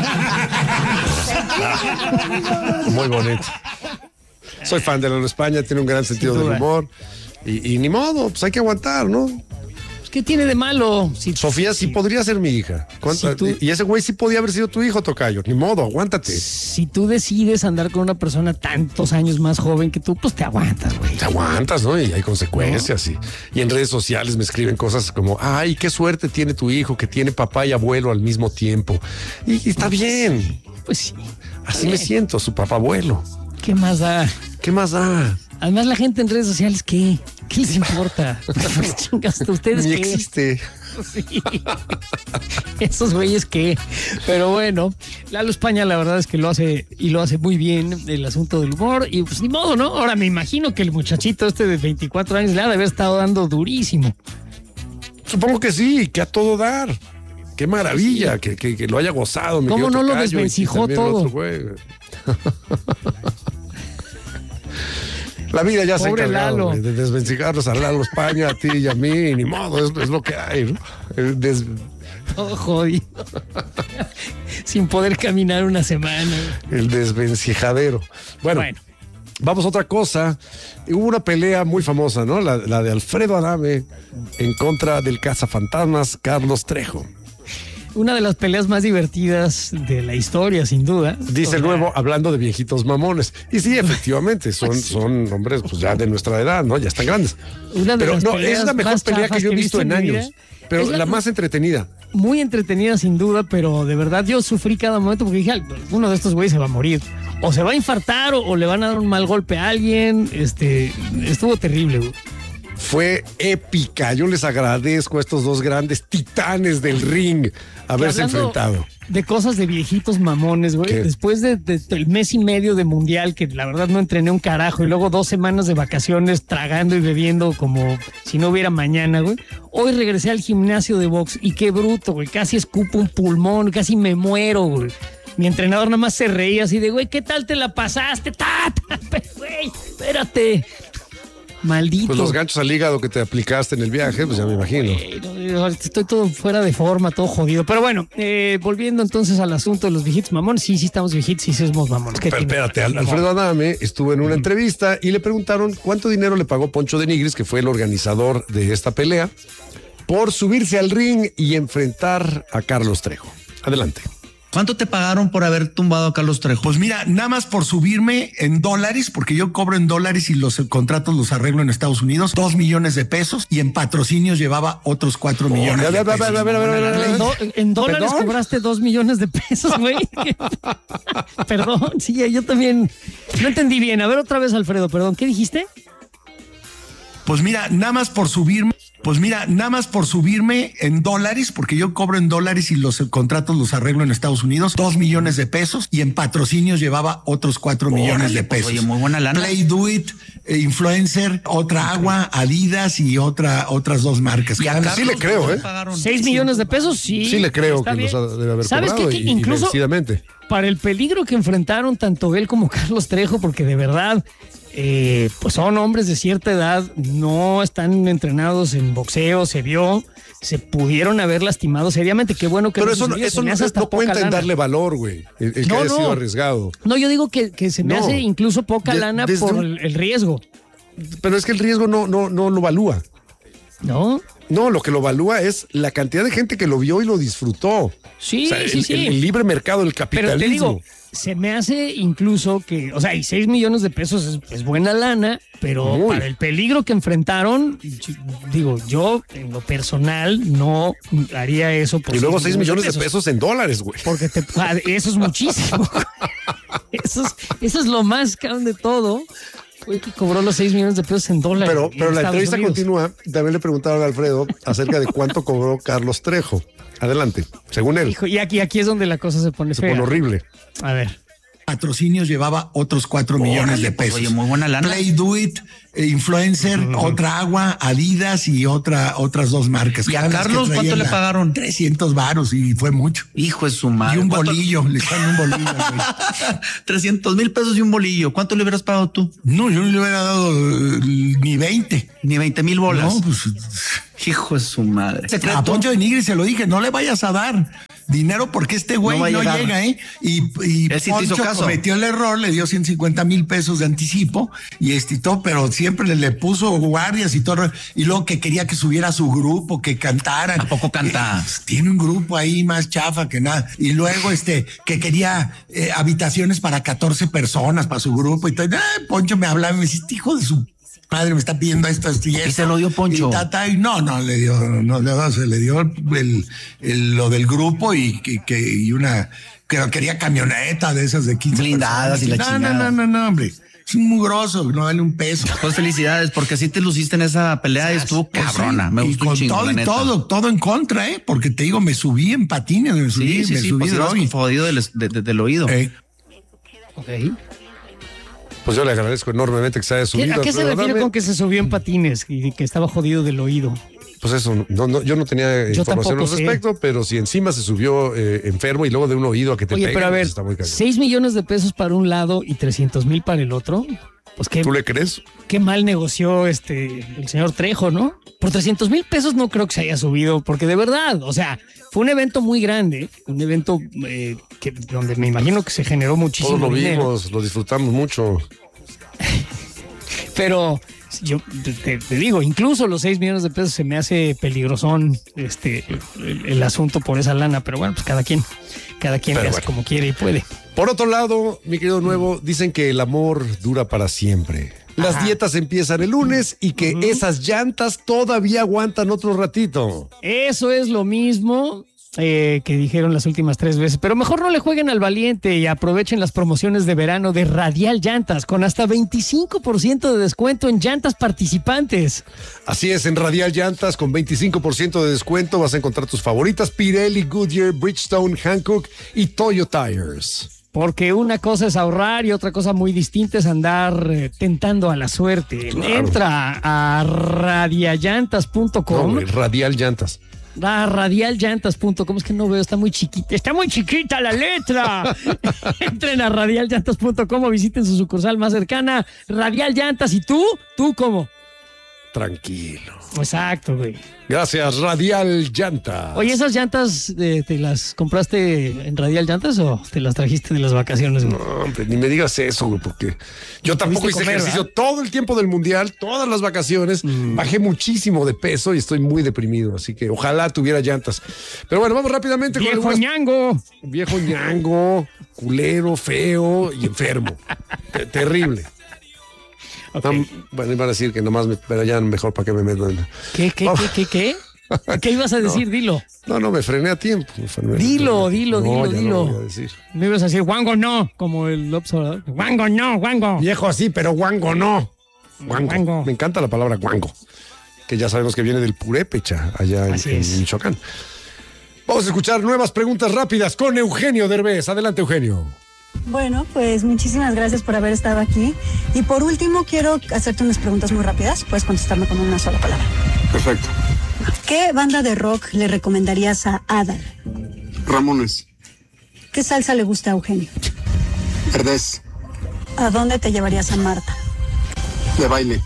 Speaker 1: Muy bonito. Soy fan de Lalo España, tiene un gran sentido del humor. Y ni modo, pues hay que aguantar, ¿no?
Speaker 2: ¿Qué tiene de malo?
Speaker 1: Sofía sí podría ser mi hija. Y ese güey sí podía haber sido tu hijo, tocayo. Ni modo, aguántate.
Speaker 2: Si tú decides andar con una persona tantos años más joven que tú, pues te aguantas, güey.
Speaker 1: Te aguantas, ¿no? Y hay consecuencias. ¿No? Y en redes sociales me escriben cosas como, ay, qué suerte tiene tu hijo, que tiene papá y abuelo al mismo tiempo. Y está bien.
Speaker 2: Pues sí.
Speaker 1: Así me siento, su papá abuelo.
Speaker 2: ¿Qué más da?
Speaker 1: ¿Qué más da?
Speaker 2: Además, la gente en redes sociales, ¿qué les importa? Chingas, ¿ustedes
Speaker 1: ni
Speaker 2: qué?
Speaker 1: Existe.
Speaker 2: Sí. Esos güeyes qué. Pero bueno, Lalo España la verdad es que lo hace muy bien el asunto del humor y pues ni modo, ¿no? Ahora me imagino que el muchachito de 24 años le ha de haber estado dando durísimo.
Speaker 1: Supongo que sí, que a todo dar. Qué maravilla, sí. que lo haya gozado.
Speaker 2: ¿Cómo no lo desvencijó todo?
Speaker 1: La vida ya se ha encargado
Speaker 2: de
Speaker 1: desvencijarnos a Lalo España, a ti y a mí, ni modo, es lo que hay, ¿no?
Speaker 2: Todo jodido. Sin poder caminar una semana.
Speaker 1: El desvencijadero. Bueno, vamos a otra cosa. Hubo una pelea muy famosa, ¿no? La de Alfredo Adame en contra del cazafantasmas Carlos Trejo.
Speaker 2: Una de las peleas más divertidas de la historia, sin duda.
Speaker 1: Dice el nuevo, hablando de viejitos mamones. Y sí, efectivamente, son hombres pues ya de nuestra edad, ¿no? Ya están grandes. Pero no, es la mejor pelea que yo he visto en años. Pero la más entretenida.
Speaker 2: Muy entretenida, sin duda, pero de verdad yo sufrí cada momento porque dije, uno de estos güeyes se va a morir. O se va a infartar o le van a dar un mal golpe a alguien. Estuvo terrible, güey.
Speaker 1: Fue épica. Yo les agradezco a estos dos grandes titanes del ring haberse enfrentado.
Speaker 2: De cosas de viejitos mamones, güey. Después del mes y medio de mundial, que la verdad no entrené un carajo, y luego 2 semanas de vacaciones tragando y bebiendo como si no hubiera mañana, güey. Hoy regresé al gimnasio de box y qué bruto, güey. Casi escupo un pulmón, casi me muero, güey. Mi entrenador nada más se reía así de, güey, ¿qué tal te la pasaste? Güey, espérate. Maldito.
Speaker 1: Pues los ganchos al hígado que te aplicaste en el viaje, pues ya me imagino.
Speaker 2: Estoy todo fuera de forma, todo jodido. Pero bueno, volviendo entonces al asunto de los viejitos mamones. Sí estamos viejitos, sí somos mamones.
Speaker 1: Pero espérate, Alfredo Adame estuvo en una entrevista y le preguntaron cuánto dinero le pagó Poncho de Nigris, que fue el organizador de esta pelea, por subirse al ring y enfrentar a Carlos Trejo. Adelante.
Speaker 5: ¿Cuánto te pagaron por haber tumbado a Carlos Trejo?
Speaker 23: Pues mira, nada más por subirme en dólares, porque yo cobro en dólares y los contratos los arreglo en Estados Unidos, 2 millones de pesos, y en patrocinios llevaba otros 4 millones de pesos.
Speaker 2: ¿En dólares cobraste 2 millones de pesos, güey? Perdón, sí, yo también no entendí bien. A ver otra vez, Alfredo, perdón, ¿qué dijiste?
Speaker 23: Pues mira, nada más por subirme en dólares, porque yo cobro en dólares y los contratos los arreglo en Estados Unidos, 2 millones de pesos, y en patrocinios llevaba otros 4 millones de pesos.
Speaker 5: Oye, muy buena lana.
Speaker 23: Play Do It, Influencer, Otra Agua, Adidas y otras 2 marcas.
Speaker 1: Y sí le creo,
Speaker 2: 6 millones de pesos, sí.
Speaker 1: Sí le creo que los debe haber
Speaker 2: ¿sabes
Speaker 1: cobrado
Speaker 2: qué? Incluso para el peligro que enfrentaron tanto él como Carlos Trejo, porque de verdad... pues son hombres de cierta edad, no están entrenados en boxeo, se vio, se pudieron haber lastimado seriamente. Qué bueno que
Speaker 1: pero eso no cuenta en darle valor, güey. El que haya sido arriesgado.
Speaker 2: No, yo digo que se me hace incluso poca lana por el riesgo.
Speaker 1: Pero es que el riesgo no lo evalúa.
Speaker 2: ¿No?
Speaker 1: No, lo que lo evalúa es la cantidad de gente que lo vio y lo disfrutó.
Speaker 2: Sí,
Speaker 1: o sea,
Speaker 2: sí.
Speaker 1: El libre mercado, el capitalismo.
Speaker 2: Pero te digo, se me hace incluso que, o sea, y 6 millones de pesos es buena lana, pero para el peligro que enfrentaron, digo, yo en lo personal no haría eso. Por
Speaker 1: y luego 6 millones de pesos en dólares, güey.
Speaker 2: Porque eso es muchísimo. Eso es lo más caro de todo. Fue que cobró los 6 millones de pesos en dólares.
Speaker 1: Pero la entrevista continúa. También le preguntaron a Alfredo acerca de cuánto cobró Carlos Trejo. Adelante, según él.
Speaker 2: Hijo, y aquí es donde la cosa se pone fea.
Speaker 1: Se pone horrible.
Speaker 2: A ver.
Speaker 23: Patrocinios llevaba otros 4 millones de pesos.
Speaker 5: Oye, muy buena lana.
Speaker 23: Play Do It, Influencer, otra agua, Adidas y otras 2 marcas.
Speaker 5: ¿Y a Carlos cuánto le pagaron?
Speaker 23: 300 varos y fue mucho.
Speaker 5: Hijo de su madre.
Speaker 23: Y un bolillo, le echan un bolillo.
Speaker 5: 300,000 pesos y un bolillo. ¿Cuánto le hubieras pagado tú?
Speaker 23: No, yo no le hubiera dado ni 20.
Speaker 5: Ni 20,000 bolas.
Speaker 23: No, pues...
Speaker 5: Hijo de su madre.
Speaker 23: A Poncho de Nigri se lo dije, no le vayas a dar dinero porque este güey no llega, ¿eh? Y
Speaker 5: él sí te hizo caso.
Speaker 23: Cometió el error, le dio 150,000 pesos de anticipo y todo, pero siempre le puso guardias y todo. Y luego que quería que subiera a su grupo, que cantaran.
Speaker 5: ¿A poco canta?
Speaker 23: Tiene un grupo ahí más chafa que nada. Y luego que quería habitaciones para 14 personas para su grupo y todo. Poncho me hablaba y me dice, hijo de su madre, me está pidiendo esto y esto.
Speaker 5: ¿Y se lo dio Poncho?
Speaker 23: Y no le dio, se le dio lo del grupo y una, que quería camioneta de esas de 15
Speaker 5: blindadas y la chingada.
Speaker 23: No, hombre. Es un mugroso, no vale un peso.
Speaker 5: Pues felicidades, porque así te luciste en esa pelea y estuvo cabrona. Me gustó un chingo,
Speaker 23: y todo en contra, porque te digo, me subí en patines, me subí
Speaker 5: pues jodido del oído.
Speaker 2: Ok.
Speaker 1: Pues yo le agradezco enormemente que se haya subido.
Speaker 2: ¿A qué se refiere con que se subió en patines y que estaba jodido del oído?
Speaker 1: Pues eso, yo no tenía información al respecto, pero si encima se subió enfermo y luego de un oído a que te pegue,
Speaker 2: pero a ver,
Speaker 1: pues está muy cañón.
Speaker 2: 6 millones de pesos para un lado y 300,000 para el otro. Pues
Speaker 1: ¿tú le crees?
Speaker 2: Qué mal negoció el señor Trejo, ¿no? Por 300,000 pesos no creo que se haya subido, porque de verdad, o sea, fue un evento muy grande, un evento donde me imagino que se generó muchísimo
Speaker 1: dinero. Todos lo vimos, lo disfrutamos mucho.
Speaker 2: Pero yo te digo, incluso los 6 millones de pesos se me hace peligrosón el asunto por esa lana, pero bueno, pues cada quien le hace como quiere y puede.
Speaker 1: Por otro lado, mi querido Nuevo, dicen que el amor dura para siempre. Las dietas empiezan el lunes y que esas llantas todavía aguantan otro ratito.
Speaker 2: Eso es lo mismo que dijeron las últimas 3 veces, pero mejor no le jueguen al valiente y aprovechen las promociones de verano de Radial Llantas con hasta 25% de descuento en llantas participantes.
Speaker 1: Así es, en Radial Llantas con 25% de descuento vas a encontrar tus favoritas: Pirelli, Goodyear, Bridgestone, Hankook y Toyo Tires.
Speaker 2: Porque una cosa es ahorrar y otra cosa muy distinta es andar tentando a la suerte. Claro. Entra a radiallantas.com.
Speaker 1: No, Radial Llantas.
Speaker 2: Radiallantas.com, es que no veo, está muy chiquita la letra. Entren a radiallantas.com o visiten su sucursal más cercana. Radial Llantas. ¿Y tú cómo?
Speaker 1: Tranquilo.
Speaker 2: Exacto, güey.
Speaker 1: Gracias, Radial Llantas.
Speaker 2: Oye, ¿esas llantas te las compraste en Radial Llantas o te las trajiste de las vacaciones, güey?
Speaker 1: No, hombre, ni me digas eso, güey, porque yo tampoco hice ejercicio, ¿verdad? Todo el tiempo del mundial, todas las vacaciones, bajé muchísimo de peso y estoy muy deprimido, así que ojalá tuviera llantas. Pero bueno, vamos rápidamente
Speaker 2: con
Speaker 1: Viejo ñango, culero, feo y enfermo. Terrible. Okay. Bueno, iban a decir que nomás pero ya mejor para que me metan.
Speaker 2: ¿Qué? ¿Qué ibas a decir? Dilo.
Speaker 1: No, me frené a tiempo.
Speaker 2: Dilo.
Speaker 1: No voy a decir.
Speaker 2: No ibas a decir Wango no, como el observador. Wango no, Wango.
Speaker 1: Viejo sí, pero Wango no. Wango. Me encanta la palabra Wango, que ya sabemos que viene del purépecha, allá en Michoacán. Vamos a escuchar nuevas preguntas rápidas con Eugenio Derbez. Adelante, Eugenio.
Speaker 4: Bueno, pues muchísimas gracias por haber estado aquí. Y por último, quiero hacerte unas preguntas muy rápidas. Puedes contestarme con una sola palabra.
Speaker 6: Perfecto.
Speaker 4: ¿Qué banda de rock le recomendarías a Adal?
Speaker 6: Ramones.
Speaker 4: ¿Qué salsa le gusta a Eugenio?
Speaker 6: Verdez.
Speaker 4: ¿A dónde te llevarías a Marta?
Speaker 6: De baile.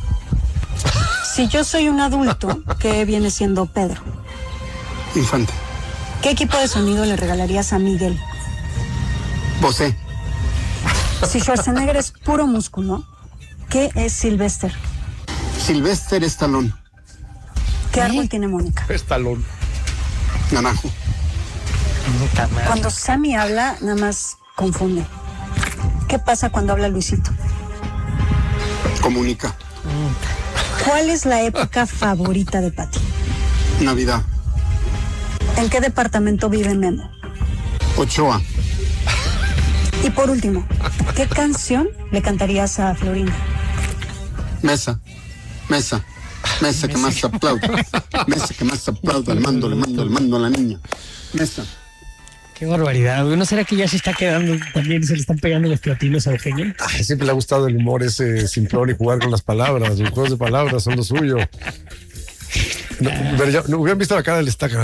Speaker 4: Si yo soy un adulto, ¿qué viene siendo Pedro?
Speaker 6: Infante.
Speaker 4: ¿Qué equipo de sonido le regalarías a Miguel?
Speaker 6: Bosé.
Speaker 4: Si Schwarzenegger es puro músculo, ¿qué es Sylvester?
Speaker 6: Sylvester Stallone.
Speaker 4: ¿Qué ¿Qué árbol tiene Mónica?
Speaker 1: Estalón.
Speaker 6: Naranjo.
Speaker 4: Cuando Sammy habla, nada más confunde. ¿Qué pasa cuando habla Luisito?
Speaker 6: Comunica.
Speaker 4: ¿Cuál es la época favorita de Pati?
Speaker 6: Navidad.
Speaker 4: ¿En qué departamento vive Memo?
Speaker 6: Ochoa.
Speaker 4: Y por último, ¿qué canción le cantarías a Florinda?
Speaker 6: Mesa. Mesa. Mesa que más aplauda. Mesa que más aplauda. Le mando a la niña. Mesa.
Speaker 2: Qué barbaridad, güey. ¿No será que ya se está quedando también, se le están pegando los platinos a Eugenio?
Speaker 1: Ay, siempre le ha gustado el humor ese simplón y jugar con las palabras. Los juegos de palabras son lo suyo. No, pero ya, no hubieran visto la cara del estaca.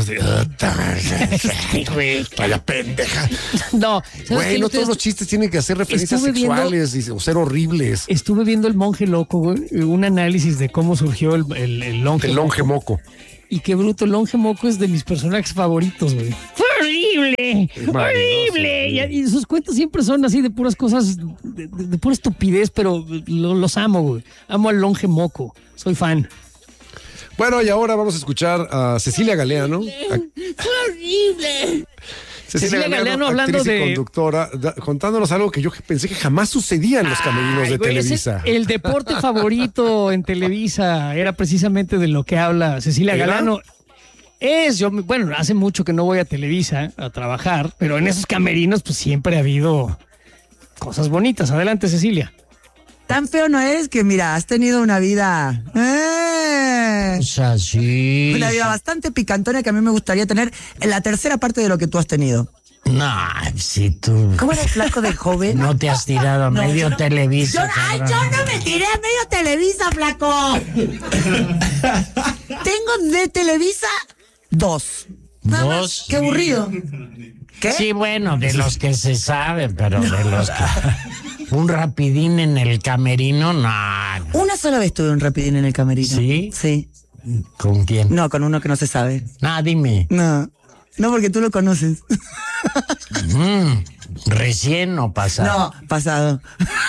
Speaker 1: Vaya pendeja.
Speaker 2: No,
Speaker 1: güey, no todos los chistes tienen que hacer referencias sexuales o ser horribles.
Speaker 2: Estuve viendo El Monje Loco, güey, un análisis de cómo surgió el longe.
Speaker 1: El longe moco.
Speaker 2: Y qué bruto, el longe moco es de mis personajes favoritos, güey. ¡Fue horrible! ¡Horrible! Y sus cuentos siempre son así de puras cosas, de pura estupidez, pero los amo, güey. Amo al longe moco. Soy fan.
Speaker 1: Bueno, y ahora vamos a escuchar a Cecilia Galeano.
Speaker 2: ¡Fue horrible!
Speaker 1: Cecilia Galeano hablando de conductora, contándonos algo que yo pensé que jamás sucedía en los camerinos de Televisa.
Speaker 2: El deporte favorito en Televisa era precisamente de lo que habla Cecilia Galeano. Bueno, hace mucho que no voy a Televisa a trabajar, pero en esos camerinos pues siempre ha habido cosas bonitas. Adelante, Cecilia.
Speaker 7: Tan feo no eres que, mira, has tenido una vida...
Speaker 3: O sea, sí.
Speaker 7: Una vida bastante picantona que a mí me gustaría tener en la tercera parte de lo que tú has tenido.
Speaker 3: No, si tú...
Speaker 7: ¿Cómo eres flaco de joven?
Speaker 3: No te has tirado a medio Televisa.
Speaker 7: Yo no me tiré a medio Televisa, flaco. Tengo de Televisa 2.
Speaker 3: ¿2?
Speaker 7: Qué aburrido. ¿Qué?
Speaker 3: Sí, bueno, de los que se saben, pero de los que... Un rapidín en el camerino, no.
Speaker 7: Una sola vez tuve un rapidín en el camerino.
Speaker 3: ¿Sí?
Speaker 7: Sí.
Speaker 3: ¿Con quién?
Speaker 7: No, con uno que no se sabe.
Speaker 3: Dime.
Speaker 7: No, porque tú lo conoces.
Speaker 3: ¿Recién o pasado?
Speaker 7: No, pasado.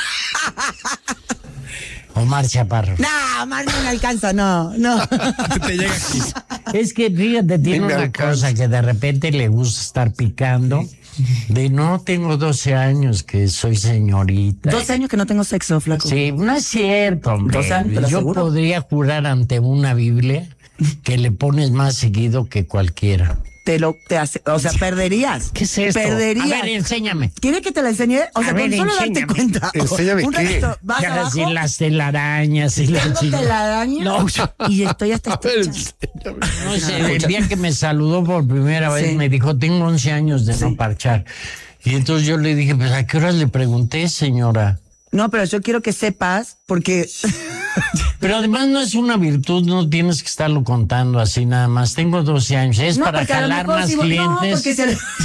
Speaker 3: Omar Chaparro.
Speaker 7: No, Omar no me alcanza, no.
Speaker 3: Te llega aquí. Es que, fíjate, tiene una cosa que de repente le gusta estar picando. Tengo 12 años que soy señorita.
Speaker 7: 12 años que no tengo sexo, flaco.
Speaker 3: Sí, no es cierto, hombre.
Speaker 7: 12 años,
Speaker 3: yo podría jurar ante una Biblia que le pones más seguido que cualquiera.
Speaker 7: O sea, perderías.
Speaker 3: ¿Qué es esto?
Speaker 7: Perderías.
Speaker 3: A ver, enséñame.
Speaker 7: ¿Quieres que te la enseñe? O sea, con solo darte cuenta.
Speaker 1: Enséñame
Speaker 7: un
Speaker 1: qué.
Speaker 7: ratito, vas abajo.
Speaker 3: Y las telarañas. Y
Speaker 7: ¿Tengo telarañas?
Speaker 3: No.
Speaker 7: Y estoy hasta
Speaker 3: No sé, el día que me saludó por primera vez me dijo, tengo 11 años de no parchar. Y entonces yo le dije, pues, ¿a qué horas le pregunté, señora?
Speaker 7: No, pero yo quiero que sepas, porque...
Speaker 3: Pero además no es una virtud, no tienes que estarlo contando así nada más. Tengo 12 años, es para jalar más clientes.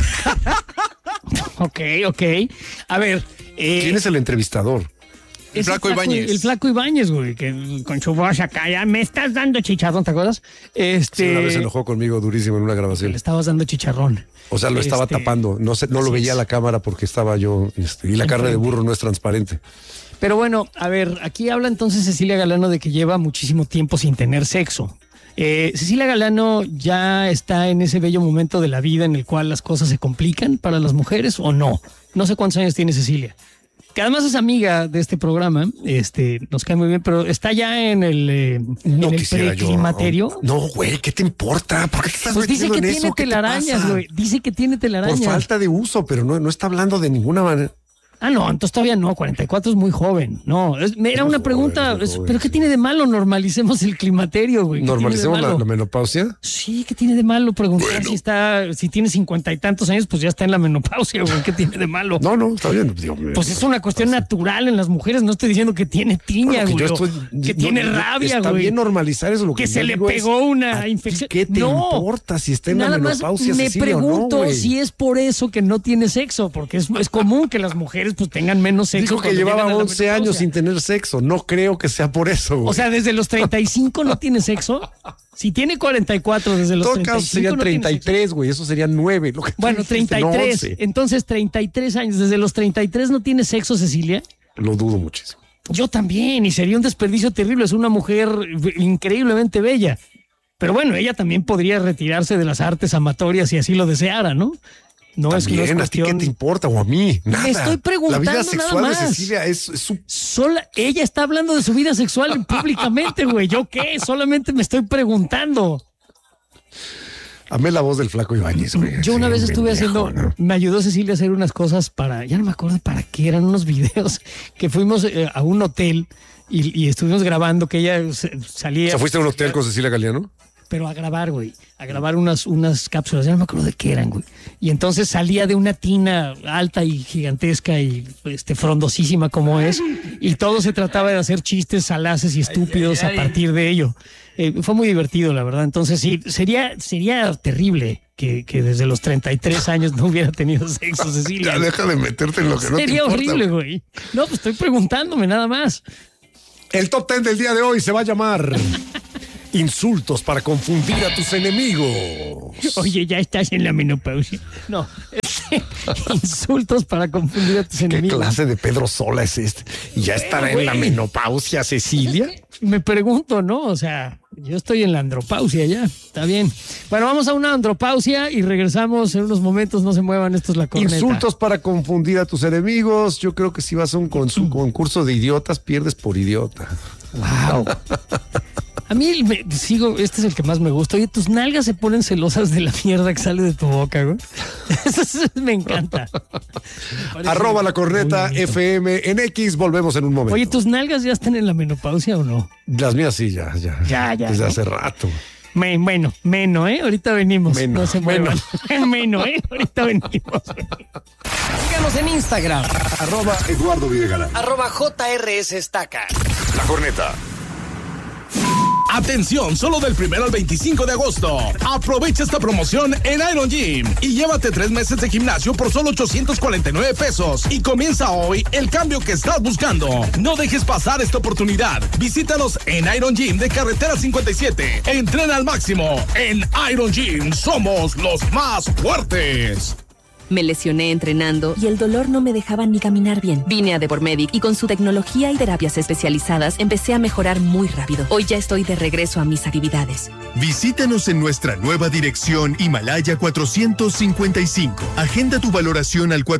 Speaker 2: Ok. A ver.
Speaker 1: ¿Quién es el entrevistador?
Speaker 2: El Flaco Ibáñez. El Flaco Ibáñez, güey, que con su voz acá, ya me estás dando chicharrón, ¿te acuerdas?
Speaker 1: Sí, una vez se enojó conmigo durísimo en una grabación.
Speaker 2: Le estabas dando chicharrón.
Speaker 1: O sea, lo estaba tapando, no lo veía a la cámara porque estaba yo, y la carne de burro no es transparente.
Speaker 2: Pero bueno, a ver, aquí habla entonces Cecilia Galeano de que lleva muchísimo tiempo sin tener sexo. Cecilia Galeano ya está en ese bello momento de la vida en el cual las cosas se complican para las mujeres o no. No sé cuántos años tiene Cecilia. Que además es amiga de este programa, nos cae muy bien, pero está ya en el preclimaterio.
Speaker 1: No, güey, ¿qué te importa? ¿Por qué te estás metiendo en eso?
Speaker 2: Dice que tiene telarañas, güey. Dice que tiene telarañas.
Speaker 1: Por falta de uso, pero no está hablando de ninguna manera.
Speaker 2: Ah, no, entonces todavía no, 44 es muy joven. No, era una pregunta, ¿pero qué tiene de malo? Normalicemos el climaterio, güey.
Speaker 1: ¿Normalicemos la menopausia?
Speaker 2: Sí, ¿qué tiene de malo preguntar si tiene 50 y tantos años, pues ya está en la menopausia, güey? ¿Qué tiene de malo?
Speaker 1: No, está bien.
Speaker 2: Pues es una cuestión natural en las mujeres, no estoy diciendo que tiene tiña, güey. Que tiene rabia, güey.
Speaker 1: Está bien normalizar eso. Lo que
Speaker 2: se le pegó una infección.
Speaker 1: ¿Qué te importa si está en la menopausia?
Speaker 2: Me pregunto si es por eso que no tiene sexo, porque es común que las mujeres pues tengan menos sexo.
Speaker 1: Dijo que llevaba 11 años sin tener sexo. No creo que sea por eso, güey.
Speaker 2: O sea, desde los 35 no tiene sexo. Si tiene 44 desde los 35
Speaker 1: caso serían 33, güey. Eso serían 9.
Speaker 2: Bueno, 33. Entonces 33 años. Desde los 33 no tiene sexo, Cecilia.
Speaker 1: Lo dudo muchísimo.
Speaker 2: Yo también. Y sería un desperdicio terrible. Es una mujer increíblemente bella. Pero bueno, ella también podría retirarse de las artes amatorias si así lo deseara, ¿no? No es
Speaker 1: cuestión... ¿A ti qué te importa o a mí? Nada.
Speaker 2: Me estoy preguntando.
Speaker 1: La vida sexual
Speaker 2: nada más.
Speaker 1: de Cecilia es su...
Speaker 2: Ella está hablando de su vida sexual públicamente, güey. ¿Yo qué? Solamente me estoy preguntando.
Speaker 1: Amé la voz del Flaco Ibáñez, güey.
Speaker 2: Yo una vez estuve haciendo, ¿no? Me ayudó Cecilia a hacer unas cosas para, ya no me acuerdo para qué, eran unos videos que fuimos a un hotel y estuvimos grabando que ella salía.
Speaker 1: O sea, ¿fuiste a un hotel con Cecilia Galeano?
Speaker 2: Pero a grabar, güey, unas cápsulas, ya no me acuerdo de qué eran, güey. Y entonces salía de una tina alta y gigantesca y frondosísima como es, y todo se trataba de hacer chistes salaces y estúpidos a partir de ello. Fue muy divertido, la verdad. Entonces sí, sería terrible que desde los 33 años no hubiera tenido sexo, Cecilia.
Speaker 1: Ya deja de meterte en lo que no te importa.
Speaker 2: Sería horrible, güey. No, pues estoy preguntándome nada más.
Speaker 1: El top 10 del día de hoy se va a llamar... Insultos para confundir a tus enemigos.
Speaker 2: Oye, ya estás en la menopausia. No, insultos para confundir a tus enemigos.
Speaker 1: ¿Qué clase de Pedro Sola es este? ¿Y ya estará en la menopausia, Cecilia?
Speaker 2: Me pregunto, ¿no? O sea, yo estoy en la andropausia ya. Está bien. Bueno, vamos a una andropausia y regresamos en unos momentos. No se muevan, esto es La Corneta.
Speaker 1: Insultos para confundir a tus enemigos. Yo creo que si vas a un concurso de idiotas, pierdes por idiota.
Speaker 2: Wow. A mí este es el que más me gusta. Oye, tus nalgas se ponen celosas de la mierda que sale de tu boca, güey. Eso me encanta.
Speaker 1: @ La Corneta FM en X. Volvemos en un momento.
Speaker 2: Oye, ¿tus nalgas ya están en la menopausia o no?
Speaker 1: Las mías sí, ya. Desde hace rato.
Speaker 2: Bueno, ahorita venimos. No se muevan. Ahorita venimos. Síganos en Instagram.
Speaker 1: @Eduardo Videgaray.
Speaker 2: @JRS Estaca.
Speaker 1: La Corneta.
Speaker 8: Atención, solo del 1 al 25 de agosto. Aprovecha esta promoción en Iron Gym y llévate 3 meses de gimnasio por solo 849 pesos. Y comienza hoy el cambio que estás buscando. No dejes pasar esta oportunidad. Visítanos en Iron Gym de Carretera 57. Entrena al máximo. En Iron Gym somos los más fuertes.
Speaker 9: Me lesioné entrenando y el dolor no me dejaba ni caminar bien. Vine a Depormedic y con su tecnología y terapias especializadas empecé a mejorar muy rápido. Hoy ya estoy de regreso a mis actividades.
Speaker 12: Visítanos en nuestra nueva dirección Himalaya 455. Agenda tu valoración al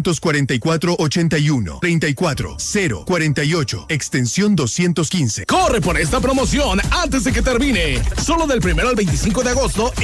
Speaker 12: 444-81 34 048 extensión 215.
Speaker 8: Corre por esta promoción antes de que termine. Solo del 1 al 25 de agosto